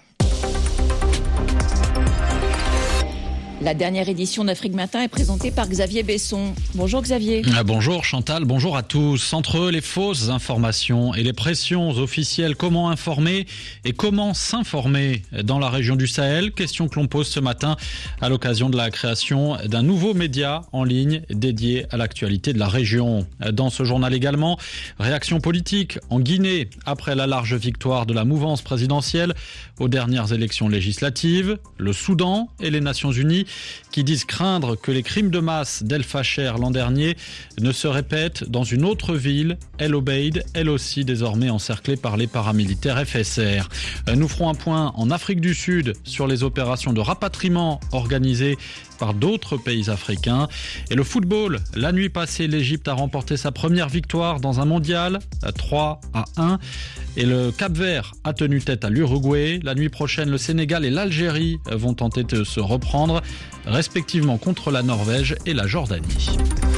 La dernière édition d'Afrique Matin est présentée par Xavier Besson. Bonjour Xavier. Bonjour Chantal, bonjour à tous. Entre les fausses informations et les pressions officielles, comment informer et comment s'informer dans la région du Sahel? Question que l'on pose ce matin à l'occasion de la création d'un nouveau média en ligne dédié à l'actualité de la région. Dans ce journal également, réaction politique en Guinée après la large victoire de la mouvance présidentielle aux dernières élections législatives, le Soudan et les Nations Unies qui disent craindre que les crimes de masse d'El Fasher l'an dernier ne se répètent dans une autre ville, El Obeid, elle aussi désormais encerclée par les paramilitaires F S R. Nous ferons un point en Afrique du Sud sur les opérations de rapatriement organisées par d'autres pays africains. Et le football, la nuit passée, l'Égypte a remporté sa première victoire dans un mondial, trois à un. Et le Cap-Vert a tenu tête à l'Uruguay. La nuit prochaine, le Sénégal et l'Algérie vont tenter de se reprendre, respectivement contre la Norvège et la Jordanie.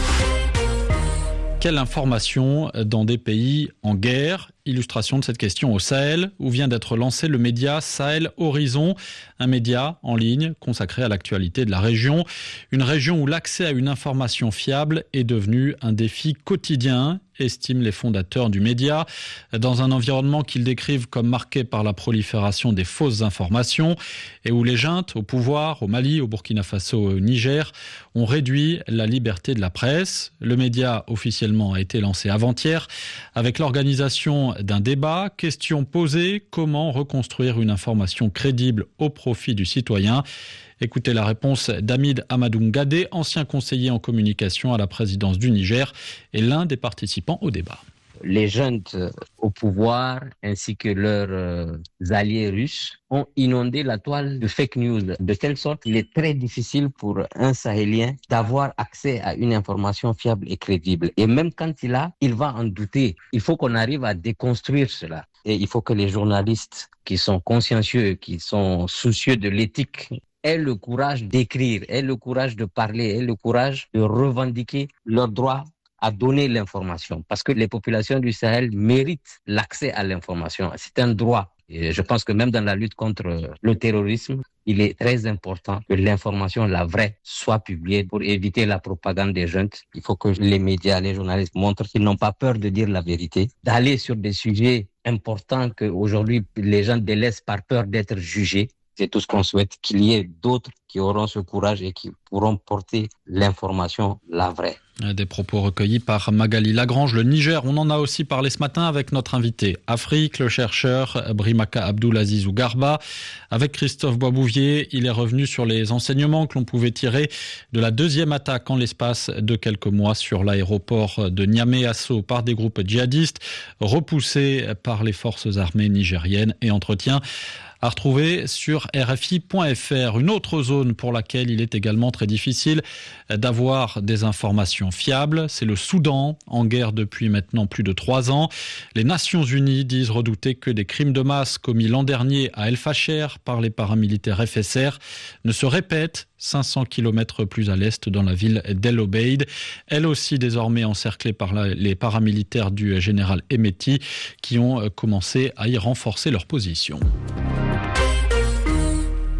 Quelle information dans des pays en guerre? Illustration de cette question au Sahel, où vient d'être lancé le média Sahel Horizon, un média en ligne consacré à l'actualité de la région. Une région où l'accès à une information fiable est devenu un défi quotidien, estiment les fondateurs du média, dans un environnement qu'ils décrivent comme marqué par la prolifération des fausses informations et où les juntes au pouvoir, au Mali, au Burkina Faso, au Niger, ont réduit la liberté de la presse. Le média officiellement a été lancé avant-hier avec l'organisation d'un débat. Question posée, comment reconstruire une information crédible au profit du citoyen? Écoutez la réponse d'Hamid Amadou Ngadé, ancien conseiller en communication à la présidence du Niger et l'un des participants au débat. Les jeunes au pouvoir ainsi que leurs euh, alliés russes ont inondé la toile de fake news de telle sorte qu'il est très difficile pour un Sahélien d'avoir accès à une information fiable et crédible. Et même quand il a, il va en douter. Il faut qu'on arrive à déconstruire cela. Et il faut que les journalistes qui sont consciencieux, qui sont soucieux de l'éthique, aient le courage d'écrire, aient le courage de parler, aient le courage de revendiquer leurs droits à donner l'information. Parce que les populations du Sahel méritent l'accès à l'information. C'est un droit. Et je pense que même dans la lutte contre le terrorisme, il est très important que l'information, la vraie, soit publiée pour éviter la propagande des jeunes. Il faut que les médias, les journalistes montrent qu'ils n'ont pas peur de dire la vérité, d'aller sur des sujets importants qu'aujourd'hui les gens délaissent par peur d'être jugés. C'est tout ce qu'on souhaite, qu'il y ait d'autres qui auront ce courage et qui pourront porter l'information, la vraie. Des propos recueillis par Magali Lagrange. Le Niger, on en a aussi parlé ce matin avec notre invité Afrique, le chercheur Brimaka Abdoulazizou Garba. Avec Christophe Boisbouvier, il est revenu sur les enseignements que l'on pouvait tirer de la deuxième attaque en l'espace de quelques mois sur l'aéroport de Niamey-Asso par des groupes djihadistes, repoussés par les forces armées nigériennes, et entretien à retrouver sur R F I point F R. Une autre zone pour laquelle il est également très difficile d'avoir des informations fiables, c'est le Soudan, en guerre depuis maintenant plus de trois ans. Les Nations Unies disent redouter que des crimes de masse commis l'an dernier à El Fasher par les paramilitaires F S R ne se répètent cinq cents kilomètres plus à l'est dans la ville d'El Obeid, elle aussi désormais encerclée par la, les paramilitaires du général Hemeti qui ont commencé à y renforcer leur position.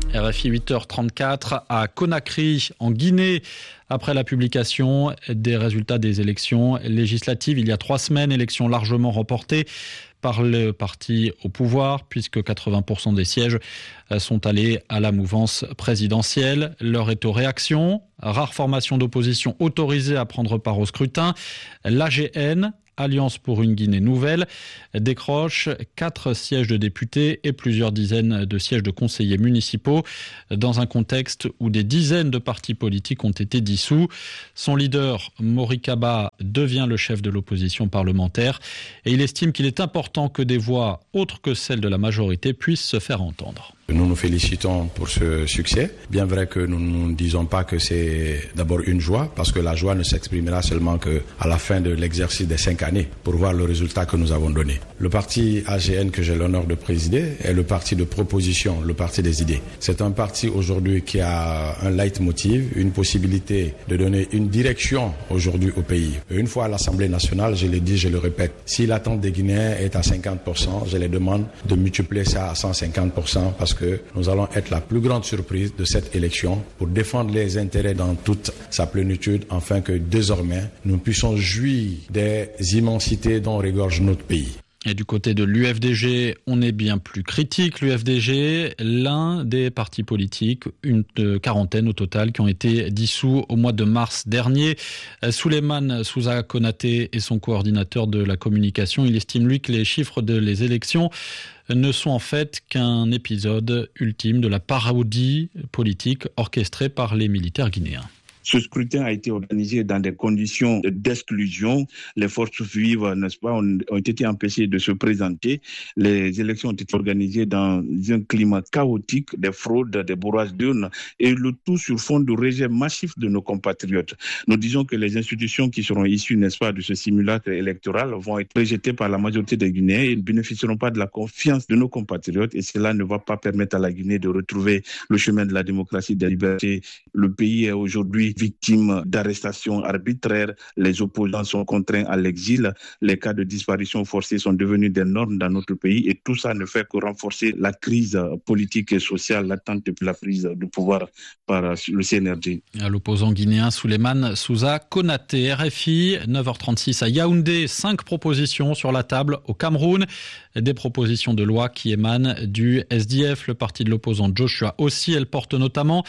R F I huit heures trente-quatre à Conakry, en Guinée. Après la publication des résultats des élections législatives il y a trois semaines, élections largement remportées par le parti au pouvoir, puisque quatre-vingts pour cent des sièges sont allés à la mouvance présidentielle. L'heure est aux réactions. Rare formation d'opposition autorisée à prendre part au scrutin. L'A G N, Alliance pour une Guinée nouvelle, décroche quatre sièges de députés et plusieurs dizaines de sièges de conseillers municipaux dans un contexte où des dizaines de partis politiques ont été dissous. Son leader, Mori Kaba, devient le chef de l'opposition parlementaire et il estime qu'il est important que des voix autres que celles de la majorité puissent se faire entendre. Nous nous félicitons pour ce succès. Bien vrai que nous ne disons pas que c'est d'abord une joie, parce que la joie ne s'exprimera seulement qu'à la fin de l'exercice des cinq années, pour voir le résultat que nous avons donné. Le parti A G N que j'ai l'honneur de présider est le parti de proposition, le parti des idées. C'est un parti aujourd'hui qui a un leitmotiv, une possibilité de donner une direction aujourd'hui au pays. Une fois à l'Assemblée nationale, je l'ai dit, je le répète, si l'attente des Guinéens est à cinquante pour cent, je les demande de multiplier ça à cent cinquante pour cent, parce que que nous allons être la plus grande surprise de cette élection pour défendre les intérêts dans toute sa plénitude, afin que désormais nous puissions jouir des immensités dont regorge notre pays. Et du côté de l'U F D G, on est bien plus critique. L'U F D G, l'un des partis politiques, une quarantaine au total, qui ont été dissous au mois de mars dernier. Souleymane Souza Konaté est son coordinateur de la communication. Il estime, lui, que les chiffres de les élections ne sont en fait qu'un épisode ultime de la parodie politique orchestrée par les militaires guinéens. Ce scrutin a été organisé dans des conditions d'exclusion. Les forces vives, n'est-ce pas, ont, ont été empêchées de se présenter. Les élections ont été organisées dans un climat chaotique, des fraudes, des bourrages d'urnes, et le tout sur fond de rejet massif de nos compatriotes. Nous disons que les institutions qui seront issues, n'est-ce pas, de ce simulacre électoral vont être rejetées par la majorité des Guinéens et ne bénéficieront pas de la confiance de nos compatriotes, et cela ne va pas permettre à la Guinée de retrouver le chemin de la démocratie, de la liberté. Le pays est aujourd'hui victimes d'arrestations arbitraires, les opposants sont contraints à l'exil, les cas de disparition forcée sont devenus des normes dans notre pays, et tout ça ne fait que renforcer la crise politique et sociale latente depuis la prise du pouvoir par le C N R D. À l'opposant guinéen Souleymane Souza Konaté. R F I, neuf heures trente-six à Yaoundé, cinq propositions sur la table au Cameroun. Des propositions de loi qui émanent du S D F, le parti de l'opposant Joshua aussi. Elles portent notamment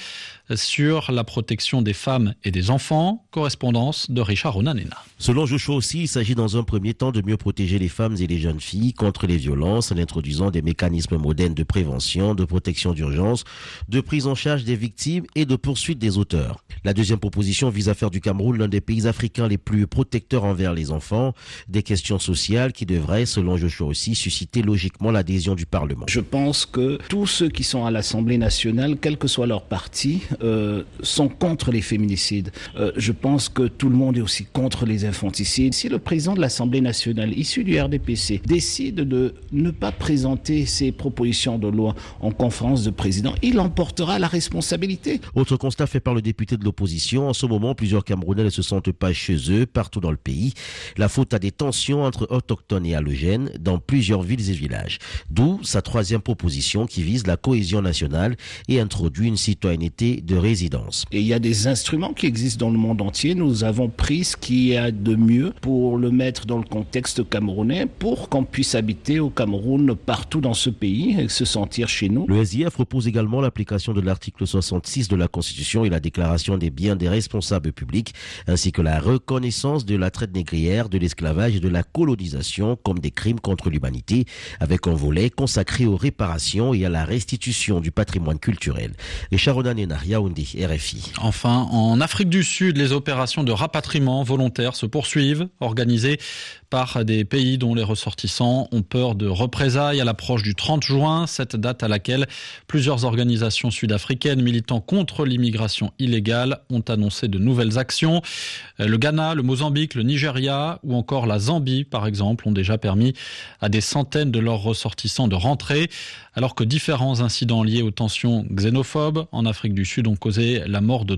sur la protection des femmes et des enfants. Correspondance de Richard Onanena. Selon Joshua aussi, il s'agit dans un premier temps de mieux protéger les femmes et les jeunes filles contre les violences en introduisant des mécanismes modernes de prévention, de protection d'urgence, de prise en charge des victimes et de poursuite des auteurs. La deuxième proposition vise à faire du Cameroun l'un des pays africains les plus protecteurs envers les enfants. Des questions sociales qui devraient, selon Joshua aussi, susciter logiquement l'adhésion du Parlement. Je pense que tous ceux qui sont à l'Assemblée nationale, quel que soit leur parti, euh, sont contre les féminicides. Euh, je pense que tout le monde est aussi contre les infanticides. Si le président de l'Assemblée nationale, issu du R D P C, décide de ne pas présenter ses propositions de loi en conférence de présidents, il en portera la responsabilité. Autre constat fait par le député de l'opposition, en ce moment, plusieurs Camerounais ne se sentent pas chez eux partout dans le pays. La faute à des tensions entre autochtones et allogènes dans plusieurs villes et villages. D'où sa troisième proposition qui vise la cohésion nationale et introduit une citoyenneté de résidence. Et il y a des instruments qui existent dans le monde entier. Nous avons pris ce qu'il y a de mieux pour le mettre dans le contexte camerounais, pour qu'on puisse habiter au Cameroun partout dans ce pays et se sentir chez nous. Le S D F propose également l'application de l'article soixante-six de la Constitution et la déclaration des biens des responsables publics, ainsi que la reconnaissance de la traite négrière, de l'esclavage et de la colonisation comme des crimes contre l'humanité, avec un volet consacré aux réparations et à la restitution du patrimoine culturel. Richard Onanena, Yaoundé, R F I. Enfin, en Afrique du Sud, les opérations de rapatriement volontaire se poursuivent, organisées par des pays dont les ressortissants ont peur de représailles à l'approche du trente juin, cette date à laquelle plusieurs organisations sud-africaines militant contre l'immigration illégale ont annoncé de nouvelles actions. Le Ghana, le Mozambique, le Nigeria ou encore la Zambie, par exemple, ont déjà permis à des centaines de leurs ressortissants de rentrer, alors que différents incidents liés aux tensions xénophobes en Afrique du Sud ont causé la mort de trois étrangers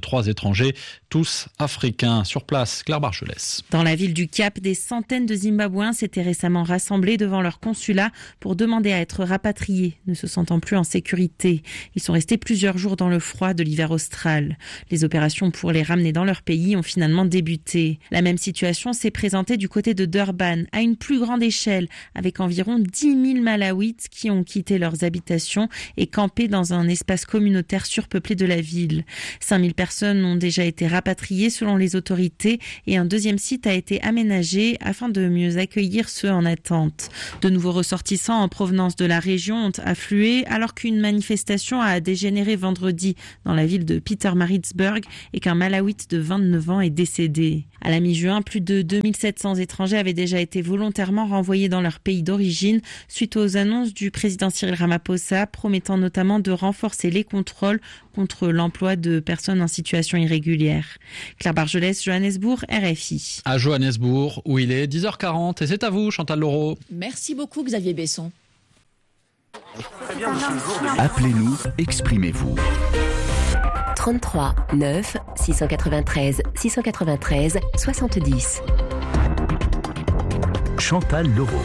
étrangers, tous africains. Sur place, Claire Bargelès. Dans la ville du Cap, des centaines de Zimbabwéens s'étaient récemment rassemblés devant leur consulat pour demander à être rapatriés, ne se sentant plus en sécurité. Ils sont restés plusieurs jours dans le froid de l'hiver austral. Les opérations pour les ramener dans leur pays ont finalement débuté. La même situation s'est présentée du côté de Durban, à une plus grande échelle, avec environ dix mille Malawites qui ont quitté leurs habitations et campé dans un espace communautaire surpeuplé de la ville. cinq mille personnes ont déjà été rapatriées selon les autorités et un deuxième site a été aménagé afin de mieux accueillir ceux en attente. De nouveaux ressortissants en provenance de la région ont afflué alors qu'une manifestation a dégénéré vendredi dans la ville de Pietermaritzburg et qu'un Malawite de vingt-neuf ans est décédé. À la mi-juin, plus de deux mille sept cents étrangers avaient déjà été volontairement renvoyés dans leur pays d'origine suite aux annonces du président Cyril Ramaphosa promettant notamment de renforcer les contrôles contre l'emploi de personnes en situation irrégulière. Claire Bargelès, Johannesburg, R F I. À Johannesburg, où il est dix heures quarante, et c'est à vous, Chantal Laureau. Merci beaucoup, Xavier Besson. Appelez-nous, exprimez-vous. trente-trois neuf six cent quatre-vingt-treize six cent quatre-vingt-treize soixante-dix. Chantal Laureau.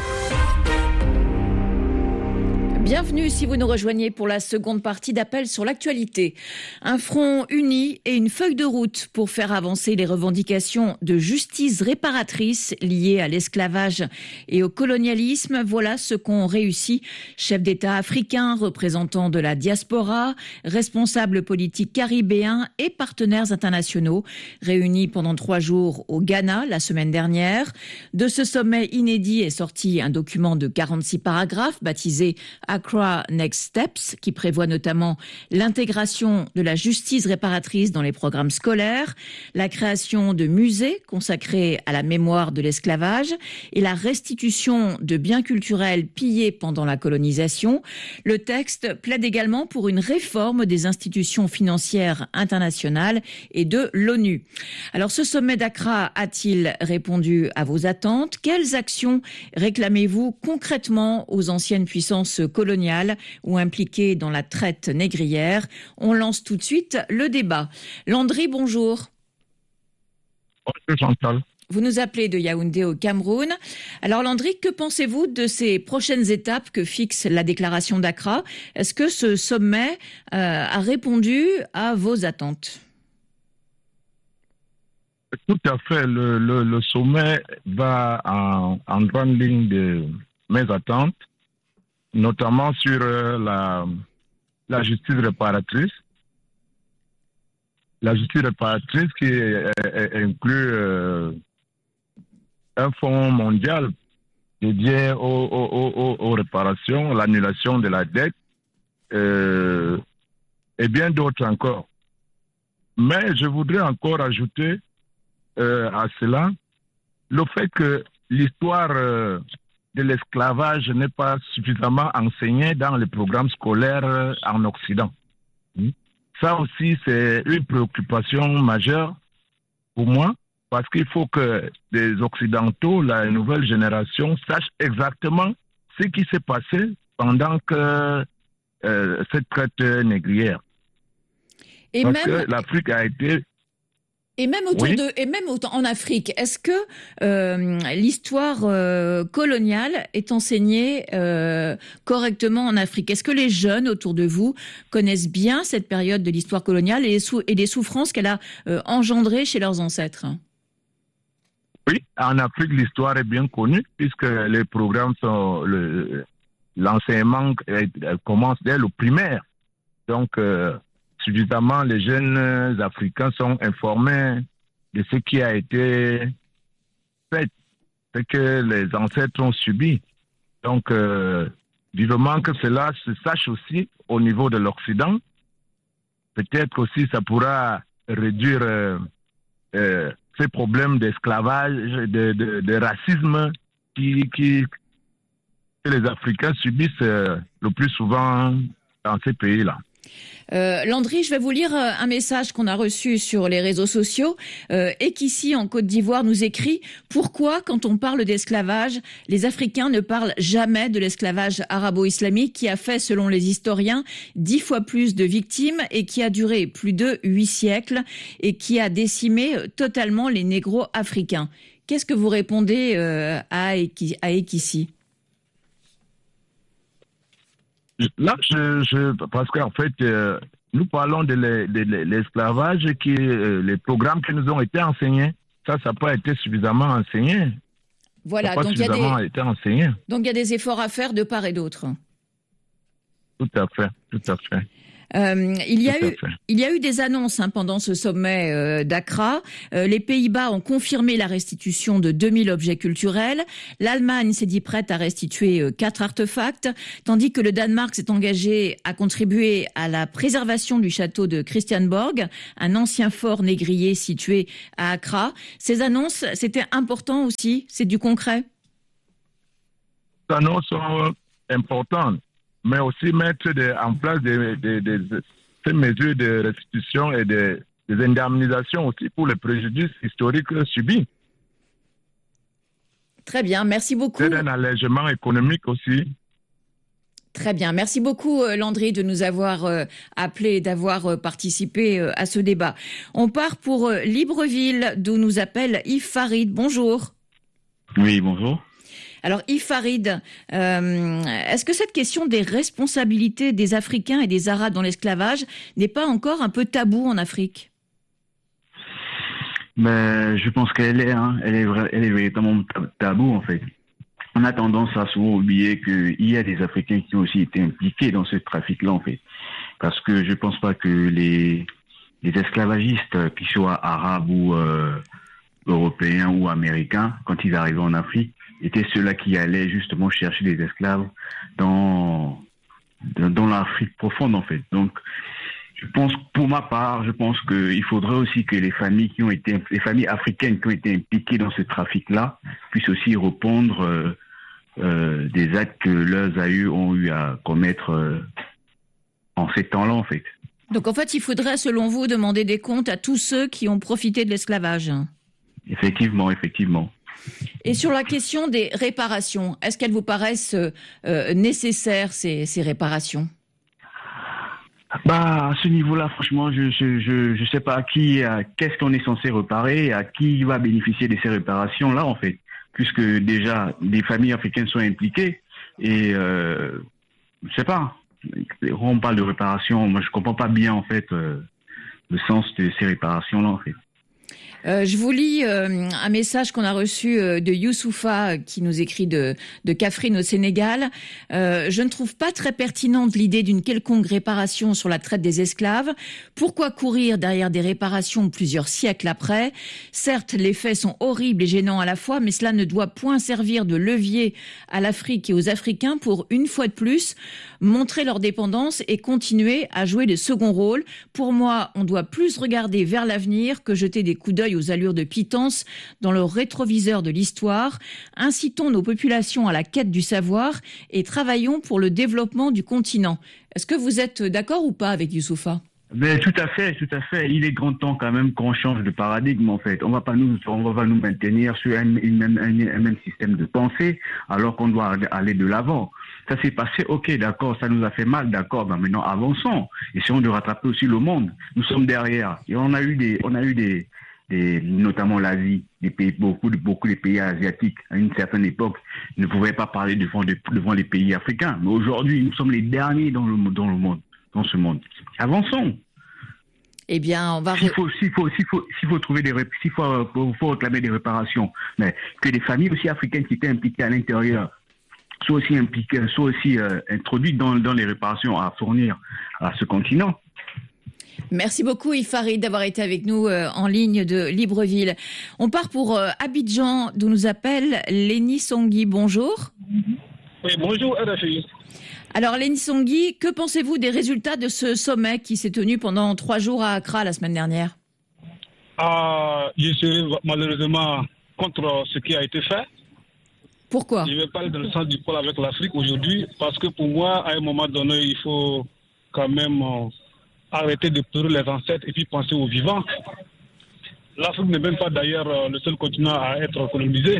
Bienvenue si vous nous rejoignez pour la seconde partie d'Appel sur l'actualité. Un front uni et une feuille de route pour faire avancer les revendications de justice réparatrice liées à l'esclavage et au colonialisme. Voilà ce qu'ont réussi chefs d'État africains, représentants de la diaspora, responsables politiques caribéens et partenaires internationaux, réunis pendant trois jours au Ghana la semaine dernière. De ce sommet inédit est sorti un document de quarante-six paragraphes baptisé Accra Next Steps, qui prévoit notamment l'intégration de la justice réparatrice dans les programmes scolaires, la création de musées consacrés à la mémoire de l'esclavage et la restitution de biens culturels pillés pendant la colonisation. Le texte plaide également pour une réforme des institutions financières internationales et de l'ONU. Alors, ce sommet d'Accra a-t-il répondu à vos attentes? Quelles actions réclamez-vous concrètement aux anciennes puissances coloniales ou impliquées dans la traite négrière? On lance tout de suite le débat. Landry, bonjour. Bonjour Chantal. Vous nous appelez de Yaoundé au Cameroun. Alors Landry, que pensez-vous de ces prochaines étapes que fixe la déclaration d'Accra? Est-ce que ce sommet euh, a répondu à vos attentes? Tout à fait. Le, le, le sommet va en, en grande ligne de mes attentes, notamment sur euh, la, la justice réparatrice. La justice réparatrice qui est, est, est inclut euh, un fonds mondial dédié aux, aux, aux, aux réparations, l'annulation de la dette euh, et bien d'autres encore. Mais je voudrais encore ajouter euh, à cela le fait que l'histoire euh, de l'esclavage n'est pas suffisamment enseignée dans les programmes scolaires en Occident. Ça aussi, c'est une préoccupation majeure pour moi, parce qu'il faut que les Occidentaux, la nouvelle génération, sachent exactement ce qui s'est passé pendant que euh, cette traite négrière. Et parce même... que l'Afrique a été... Et même autour oui. de, et même en Afrique, est-ce que euh, l'histoire euh, coloniale est enseignée euh, correctement en Afrique? Est-ce que les jeunes autour de vous connaissent bien cette période de l'histoire coloniale et les, sou- et les souffrances qu'elle a euh, engendrées chez leurs ancêtres? Oui, en Afrique, l'histoire est bien connue puisque les programmes sont le, l'enseignement commence dès le primaire. Donc euh, suffisamment, les jeunes Africains sont informés de ce qui a été fait, ce que les ancêtres ont subi. Donc, euh, vivement que cela se sache aussi au niveau de l'Occident. Peut-être aussi ça pourra réduire euh, euh, ces problèmes d'esclavage, de, de, de racisme qui, qui, que les Africains subissent euh, le plus souvent dans ces pays-là. Euh, Landry, je vais vous lire un message qu'on a reçu sur les réseaux sociaux euh, et qu'ici en Côte d'Ivoire nous écrit « Pourquoi, quand on parle d'esclavage, les Africains ne parlent jamais de l'esclavage arabo-islamique qui a fait, selon les historiens, dix fois plus de victimes et qui a duré plus de huit siècles et qui a décimé totalement les négros africains ?» Qu'est-ce que vous répondez euh, à Ekissi ? Là, je, je, parce qu'en fait, euh, nous parlons de, le, de, de l'esclavage, qui, euh, les programmes qui nous ont été enseignés. Ça, ça n'a pas été suffisamment enseigné. Voilà, ça n'a pas donc il y a suffisamment des, été enseigné. Donc il y a des efforts à faire de part et d'autre. Tout à fait, tout à fait. Euh, il y a eu, il y a eu des annonces hein, pendant ce sommet euh, d'Accra. Euh, les Pays-Bas ont confirmé la restitution de deux mille objets culturels. L'Allemagne s'est dit prête à restituer euh, quatre artefacts, tandis que le Danemark s'est engagé à contribuer à la préservation du château de Christiansborg, un ancien fort négrier situé à Accra. Ces annonces, c'était important aussi. C'est du concret. Ces annonces sont importantes, mais aussi mettre de, en place des, des, des, des, ces mesures de restitution et de, des indemnisations aussi pour les préjudices historiques subis. Très bien, merci beaucoup. C'est un allègement économique aussi. Très bien, merci beaucoup Landry de nous avoir euh, appelé et d'avoir euh, participé euh, à ce débat. On part pour euh, Libreville, d'où nous appelle Yves Farid. Bonjour. Oui, bonjour. Alors Yves Farid, euh, est-ce que cette question des responsabilités des Africains et des Arabes dans l'esclavage n'est pas encore un peu tabou en Afrique ? Mais je pense qu'elle est, hein, elle est, elle est véritablement tabou en fait. On a tendance à souvent oublier qu'il y a des Africains qui ont aussi été impliqués dans ce trafic-là en fait. Parce que je pense pas que les, les esclavagistes, qu'ils soient arabes ou euh, européens ou américains, quand ils arrivaient en Afrique, étaient ceux-là qui allaient justement chercher des esclaves dans, dans l'Afrique profonde, en fait. Donc, je pense, pour ma part, je pense qu'il faudrait aussi que les familles qui ont été, les familles africaines qui ont été impliquées dans ce trafic-là puissent aussi répondre euh, euh, des actes que leurs aïeux ont eu à commettre euh, en ces temps-là, en fait. Donc, en fait, il faudrait, selon vous, demander des comptes à tous ceux qui ont profité de l'esclavage. Effectivement, effectivement. Et sur la question des réparations, est-ce qu'elles vous paraissent euh, nécessaires, ces, ces réparations ? Bah, à ce niveau-là, franchement, je je je, je sais pas à qui, à, qu'est-ce qu'on est censé réparer, à qui va bénéficier de ces réparations-là, en fait, puisque déjà des familles africaines sont impliquées et euh, je sais pas. On parle de réparations, moi je comprends pas bien en fait euh, le sens de ces réparations-là, en fait. Euh, je vous lis euh, un message qu'on a reçu euh, de Youssoufa qui nous écrit de, de Kaffrine au Sénégal. Euh, je ne trouve pas très pertinente l'idée d'une quelconque réparation sur la traite des esclaves. Pourquoi courir derrière des réparations plusieurs siècles après ? Certes, les faits sont horribles et gênants à la fois, mais cela ne doit point servir de levier à l'Afrique et aux Africains pour, une fois de plus, montrer leur dépendance et continuer à jouer de second rôle. Pour moi, on doit plus regarder vers l'avenir que jeter des coups d'œil aux allures de pitance dans le rétroviseur de l'histoire. Incitons nos populations à la quête du savoir et travaillons pour le développement du continent. Est-ce que vous êtes d'accord ou pas avec Youssoufa ? Mais tout à fait, tout à fait. Il est grand temps quand même qu'on change de paradigme en fait. On va pas nous, on va pas nous maintenir sur un, une même, un, un même système de pensée alors qu'on doit aller de l'avant. Ça s'est passé, ok, d'accord, ça nous a fait mal, d'accord. Ben maintenant avançons. Essayons de rattraper aussi le monde. Nous sommes derrière et on a eu des, on a eu des Des, notamment l'Asie, des pays, beaucoup, de, beaucoup de pays asiatiques, à une certaine époque, ne pouvaient pas parler devant, de, devant les pays africains. Mais aujourd'hui, nous sommes les derniers dans le, dans le monde, dans ce monde. Avançons. Eh bien, on va... S'il faut, s'il faut, s'il faut, s'il faut trouver des, s'il faut, faut réclamer des réparations, mais que des familles aussi africaines qui étaient impliquées à l'intérieur soient aussi impliquées, soient aussi euh, introduites dans, dans les réparations à fournir à ce continent. Merci beaucoup Yves Farid d'avoir été avec nous euh, en ligne de Libreville. On part pour euh, Abidjan, d'où nous appelle Léni Songui. Bonjour. Oui, bonjour R F I. Alors Léni Songui, que pensez-vous des résultats de ce sommet qui s'est tenu pendant trois jours à Accra la semaine dernière ? Ah, je suis malheureusement contre ce qui a été fait. Pourquoi ? Je vais parler dans le sens du pôle avec l'Afrique aujourd'hui, parce que pour moi, à un moment donné, il faut quand même euh, arrêter de pleurer les ancêtres et puis penser aux vivants. L'Afrique n'est même pas d'ailleurs euh, le seul continent à être colonisé.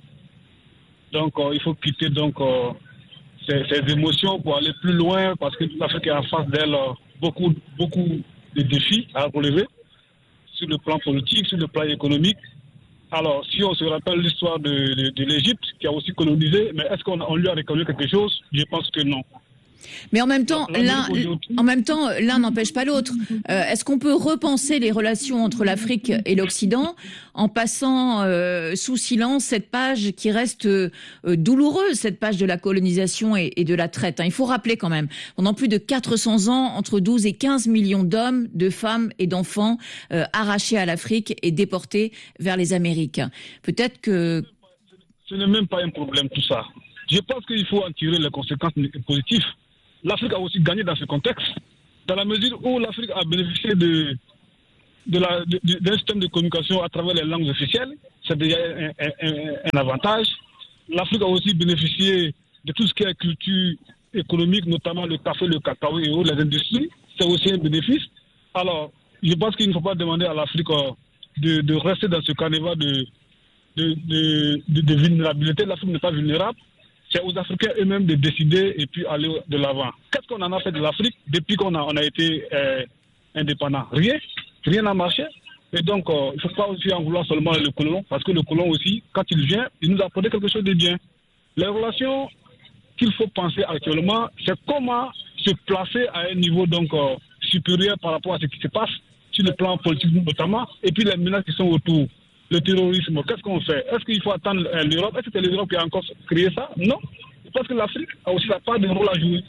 Donc euh, il faut quitter donc euh, ces, ces émotions pour aller plus loin parce que l'Afrique est en face d'elle euh, beaucoup, beaucoup de défis à relever sur le plan politique, sur le plan économique. Alors, si on se rappelle l'histoire de, de, de l'Égypte, qui a aussi colonisé, mais est-ce qu'on on lui a reconnu quelque chose? Je pense que non. Mais en même temps, l'un, en même temps, l'un n'empêche pas l'autre. Euh, est-ce qu'on peut repenser les relations entre l'Afrique et l'Occident en passant euh, sous silence cette page qui reste euh, douloureuse, cette page de la colonisation et, et de la traite, hein. Il faut rappeler quand même, pendant plus de quatre cents ans, entre douze et quinze millions d'hommes, de femmes et d'enfants euh, arrachés à l'Afrique et déportés vers les Amériques. Peut-être que... Ce n'est même pas un problème tout ça. Je pense qu'il faut en tirer les conséquences positives. L'Afrique a aussi gagné dans ce contexte, dans la mesure où l'Afrique a bénéficié de, de la, de, de, d'un système de communication à travers les langues officielles. C'est déjà un, un, un avantage. L'Afrique a aussi bénéficié de tout ce qui est culture économique, notamment le café, le cacao et autres, les industries. C'est aussi un bénéfice. Alors, je pense qu'il ne faut pas demander à l'Afrique de, de rester dans ce carnaval de, de, de, de, de vulnérabilité. L'Afrique n'est pas vulnérable. C'est aux Africains eux-mêmes de décider et puis aller de l'avant. Qu'est-ce qu'on en a fait de l'Afrique depuis qu'on a, on a été euh, indépendant? Rien. Rien n'a marché. Et donc, euh, il ne faut pas aussi en vouloir seulement le colon, parce que le colon aussi, quand il vient, il nous a apporté quelque chose de bien. Les relations qu'il faut penser actuellement, c'est comment se placer à un niveau donc euh, supérieur par rapport à ce qui se passe, sur le plan politique notamment, et puis les menaces qui sont autour. Le terrorisme, qu'est-ce qu'on fait? Est-ce qu'il faut attendre euh, l'Europe? Est-ce que c'est l'Europe qui a encore créé ça? Non. Parce que l'Afrique a aussi la part de rôle à jouer.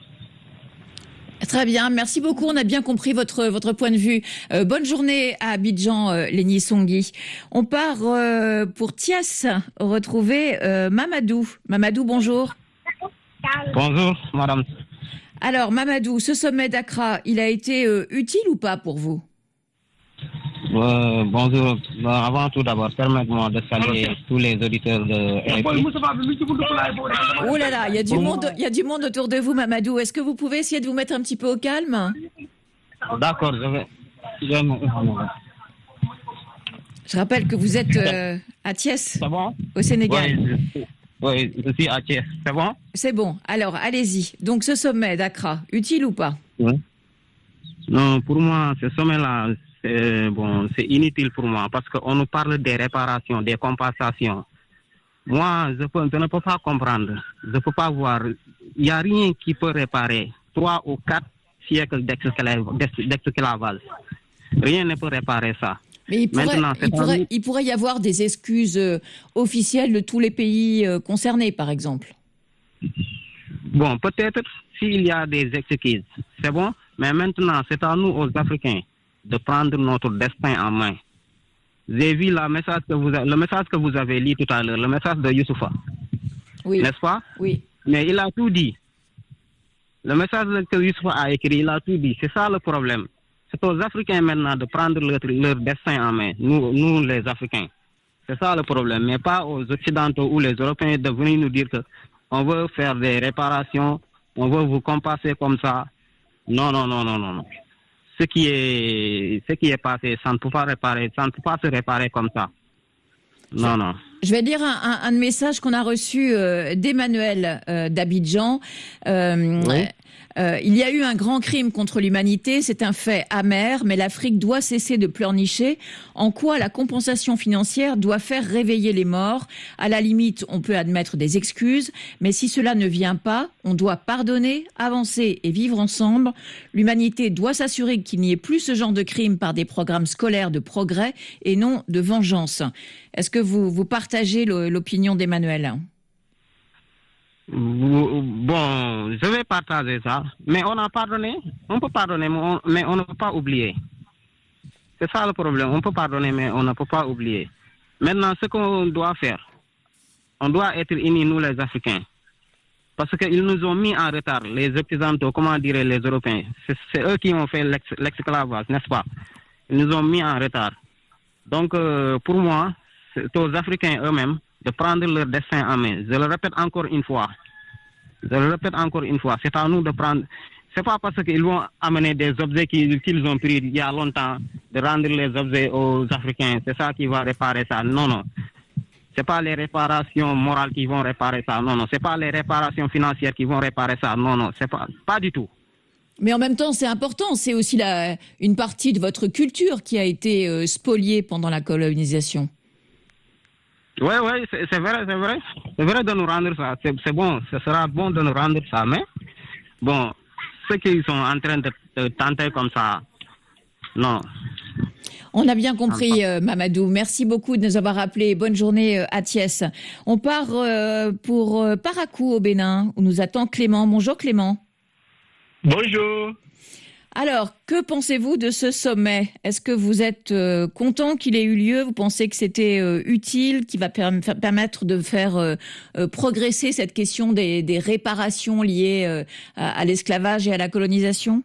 Très bien, merci beaucoup. On a bien compris votre votre point de vue. Euh, bonne journée à Abidjan, euh, Léni Songui. On part euh, pour Thiès retrouver euh, Mamadou. Mamadou, bonjour. Bonjour, madame. Alors, Mamadou, ce sommet d'Accra, il a été euh, utile ou pas pour vous? Euh, bonjour. Euh, avant tout d'abord, permettez-moi de saluer tous les auditeurs de R F I. Oh là là, il y a du monde, il y a du monde autour de vous, Mamadou. Est-ce que vous pouvez essayer de vous mettre un petit peu au calme? D'accord, je vais. Je, vais... je rappelle que vous êtes euh, à Thiès, c'est bon? Au Sénégal. Oui je, oui, je suis à Thiès. C'est bon? C'est bon. Alors, allez-y. Donc, ce sommet d'Accra, utile ou pas? Oui. Non, pour moi, ce sommet-là, c'est bon, c'est inutile pour moi parce qu'on nous parle des réparations, des compensations. Moi, je, peux, je ne peux pas comprendre. Je ne peux pas voir. Il n'y a rien qui peut réparer trois ou quatre siècles d'esclavage. Rien ne peut réparer ça. Mais il pourrait, Maintenant, il, pourrait, il pourrait y avoir des excuses euh, officielles de tous les pays euh, concernés, par exemple. Bon, peut-être s'il y a des excuses, c'est bon. Mais maintenant, c'est à nous, aux Africains, de prendre notre destin en main. J'ai vu la message que vous a, le message que vous avez lu tout à l'heure, le message de Youssoufa. Oui. N'est-ce pas? Oui. Mais il a tout dit. Le message que Youssoufa a écrit, il a tout dit. C'est ça le problème. C'est aux Africains maintenant de prendre leur, leur destin en main, nous, nous les Africains. C'est ça le problème, mais pas aux Occidentaux ou les Européens de venir nous dire qu'on veut faire des réparations, on veut vous compenser comme ça. Non, non, non, non, non, non. Ce qui est, ce qui est passé, ça ne peut pas réparer, ça ne peut pas se réparer comme ça. Non, non. Je vais lire un, un, un message qu'on a reçu euh, d'Emmanuel euh, d'Abidjan. Euh, oui. euh, il y a eu un grand crime contre l'humanité, c'est un fait amer, mais l'Afrique doit cesser de pleurnicher. En quoi la compensation financière doit faire réveiller les morts? À la limite, on peut admettre des excuses, mais si cela ne vient pas, on doit pardonner, avancer et vivre ensemble. L'humanité doit s'assurer qu'il n'y ait plus ce genre de crime par des programmes scolaires de progrès et non de vengeance. Est-ce que vous, vous partagez l'opinion d'Emmanuel? Bon, je vais partager ça. Mais on a pardonné. On peut pardonner, mais on, mais on ne peut pas oublier. C'est ça le problème. On peut pardonner, mais on ne peut pas oublier. Maintenant, ce qu'on doit faire, on doit être unis, nous les Africains. Parce qu'ils nous ont mis en retard, les Occidentaux, comment dire les Européens. C'est eux qui ont fait l'esclavage, n'est-ce pas? Ils nous ont mis en retard. Donc, euh, pour moi, c'est aux Africains eux-mêmes de prendre leur destin en main. Je le répète encore une fois. Je le répète encore une fois. C'est à nous de prendre. c'est pas parce qu'ils vont amener des objets qu'ils, qu'ils ont pris il y a longtemps, de rendre les objets aux Africains, c'est ça qui va réparer ça. Non, non. C'est pas les réparations morales qui vont réparer ça. Non, non. C'est pas les réparations financières qui vont réparer ça. Non, non. C'est pas, pas du tout. Mais en même temps, c'est important. C'est aussi la, une partie de votre culture qui a été euh, spoliée pendant la colonisation. Oui, oui, c'est, c'est vrai, c'est vrai. C'est vrai de nous rendre ça. C'est, c'est bon. Ce sera bon de nous rendre ça. Mais, bon, ceux qui sont en train de, de tenter comme ça, non. On a bien compris, euh, Mamadou. Merci beaucoup de nous avoir appelés. Bonne journée euh, à Thiès. On part euh, pour euh, Parakou au Bénin, où nous attend Clément. Bonjour Clément. Bonjour. Alors, que pensez-vous de ce sommet? Est-ce que vous êtes euh, content qu'il ait eu lieu? Vous pensez que c'était euh, utile, qu'il va per- permettre de faire euh, euh, progresser cette question des, des réparations liées euh, à, à l'esclavage et à la colonisation?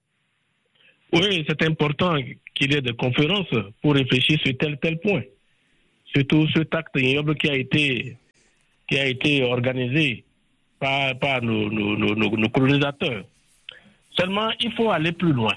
Oui, c'est important qu'il y ait des conférences pour réfléchir sur tel tel point. Surtout ce acte ignoble qui a été qui a été organisé par, par nos, nos, nos, nos colonisateurs. Seulement, il faut aller plus loin.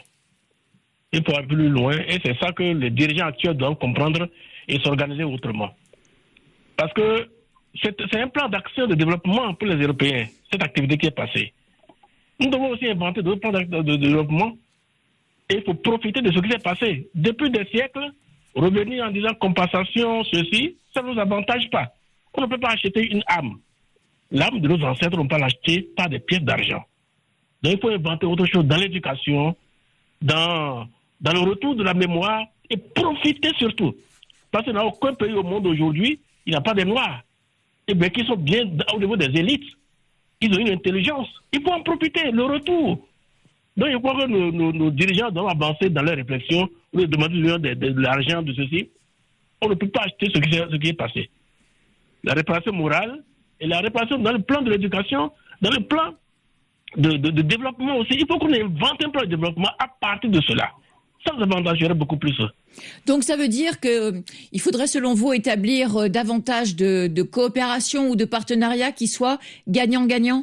Il faut aller plus loin et c'est ça que les dirigeants actuels doivent comprendre et s'organiser autrement. Parce que c'est, c'est un plan d'action de développement pour les Européens, cette activité qui est passée. Nous devons aussi inventer d'autres plans de, de développement et il faut profiter de ce qui s'est passé. Depuis des siècles, revenir en disant compensation, ceci, ça ne nous avantage pas. On ne peut pas acheter une âme. L'âme de nos ancêtres, on ne peut pas l'acheter par des pièces d'argent. Donc il faut inventer autre chose dans l'éducation, dans, dans le retour de la mémoire et profiter surtout. Parce qu'il n'y a aucun pays au monde aujourd'hui, il n'y a pas de Noirs. Et bien qui sont bien au niveau des élites. Ils ont une intelligence. Il faut en profiter, le retour. Donc je crois que nos, nos, nos dirigeants doivent avancer dans leurs réflexions, ou demander de, de, de, de l'argent, de ceci. On ne peut pas acheter ce qui, ce qui est passé. La réparation morale et la réparation dans le plan de l'éducation, dans le plan De, de, de développement aussi. Il faut qu'on invente un plan de développement à partir de cela. Ça nous avantagerait beaucoup plus. Donc ça veut dire qu'il faudrait selon vous établir davantage de, de coopération ou de partenariat qui soit gagnant-gagnant?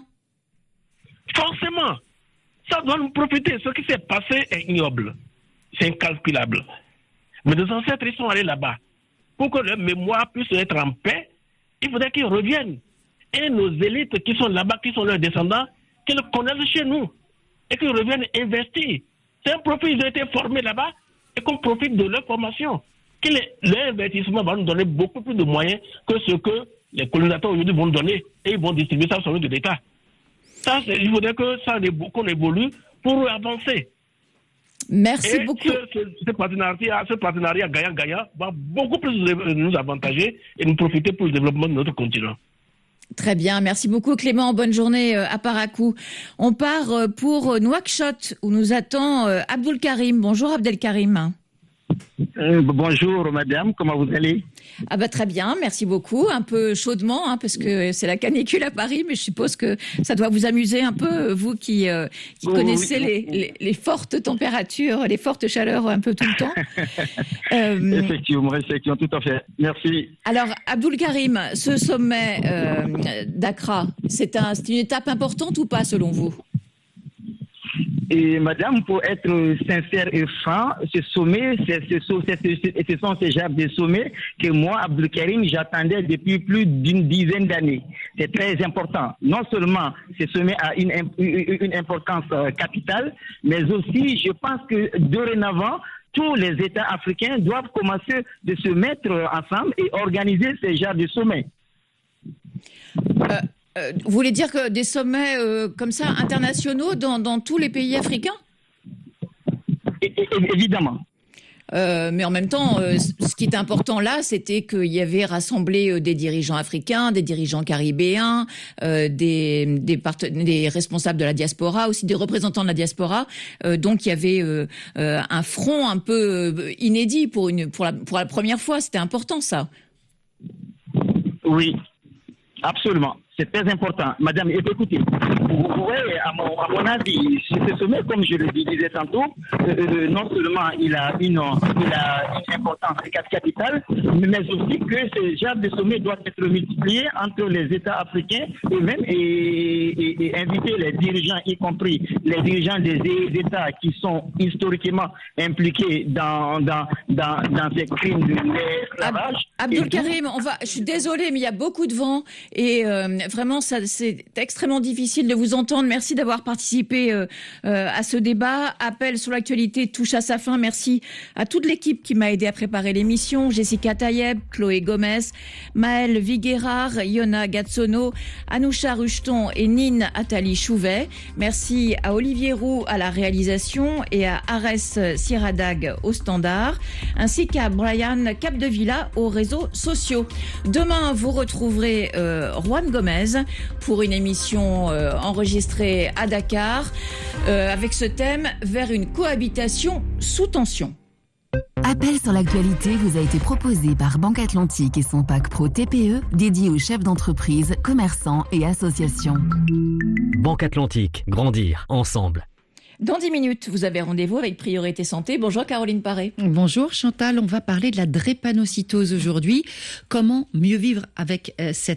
Forcément. Ça doit nous profiter. Ce qui s'est passé est ignoble. C'est incalculable. Mais nos ancêtres, ils sont allés là-bas. Pour que leur mémoire puisse être en paix, il faudrait qu'ils reviennent. Et nos élites qui sont là-bas, qui sont leurs descendants, qu'ils connaissent chez nous et qu'ils reviennent investir. C'est un profit, ils ont été formés là-bas et qu'on profite de leur formation. Que l'investissement va nous donner beaucoup plus de moyens que ce que les colonisateurs aujourd'hui vont donner et ils vont distribuer ça sur le de l'État. Ça, c'est, il faudrait que ça, qu'on évolue pour avancer. Merci et beaucoup. Ce, ce, ce partenariat, ce partenariat gagnant-gagnant va beaucoup plus nous avantager et nous profiter pour le développement de notre continent. Très bien, merci beaucoup Clément, bonne journée à Parakou. On part pour Nouakchott où nous attend Abdul Karim. Bonjour Abdel Karim. Euh, bonjour madame, comment vous allez? Ah bah très bien, merci beaucoup. Un peu chaudement hein, parce que c'est la canicule à Paris, mais je suppose que ça doit vous amuser un peu, vous qui, euh, qui oh, connaissez oui. les, les, les fortes températures, les fortes chaleurs un peu tout le temps. euh, effectivement, effectivement, tout à fait. Merci. Alors Abdul Karim, ce sommet euh, d'Accra, c'est, un, c'est une étape importante ou pas selon vous? Et madame, pour être sincère et franc, ce sommet, c'est, c'est, c'est, c'est, ce sont ces genres de sommets que moi, Abdul Karim, j'attendais depuis plus d'une dizaine d'années. C'est très important. Non seulement ce sommet a une, une, une importance capitale, mais aussi, je pense que dorénavant, tous les États africains doivent commencer de se mettre ensemble et organiser ces genres de sommets. Euh... Euh, vous voulez dire que des sommets euh, comme ça, internationaux, dans, dans tous les pays africains? Évidemment. Euh, mais en même temps, euh, ce qui est important là, c'était qu'il y avait rassemblé euh, des dirigeants africains, des dirigeants caribéens, euh, des, des, part- des responsables de la diaspora, aussi des représentants de la diaspora. Euh, donc il y avait euh, euh, un front un peu euh, inédit pour, une, pour, la, pour la première fois. C'était important ça. Oui, absolument. C'est très important. Madame, écoutez, vous voyez, à mon, à mon avis, ce sommet, comme je le disais tantôt, euh, non seulement il a une, il a une importance capitale, mais aussi que ce genre de sommet doit être multiplié entre les États africains et même et, et, et inviter les dirigeants, y compris les dirigeants des États qui sont historiquement impliqués dans, dans, dans, dans ces crimes de l'esclavage. Abdul Karim, on va, je suis désolée, mais il y a beaucoup de vent et euh, vraiment, ça, c'est extrêmement difficile de vous entendre. Merci d'avoir participé euh, euh, à ce débat. Appel sur l'actualité touche à sa fin. Merci à toute l'équipe qui m'a aidé à préparer l'émission. Jessica Tayeb, Chloé Gomez, Maëlle Viguerard, Yona Gatsono, Anoucha Rucheton et Nine Attali Chouvet. Merci à Olivier Roux à la réalisation et à Arès Sieradag au standard, ainsi qu'à Brian Capdevilla aux réseaux sociaux. Demain, vous retrouverez euh, Juan Gomez pour une émission euh, enregistrée à Dakar euh, avec ce thème « Vers une cohabitation sous tension ». Appel sur l'actualité vous a été proposé par Banque Atlantique et son pack Pro T P E dédié aux chefs d'entreprise, commerçants et associations. Banque Atlantique, grandir ensemble. Dans dix minutes, vous avez rendez-vous avec Priorité Santé. Bonjour Caroline Paré. Bonjour Chantal, on va parler de la drépanocytose aujourd'hui. Comment mieux vivre avec euh, cette maladie ?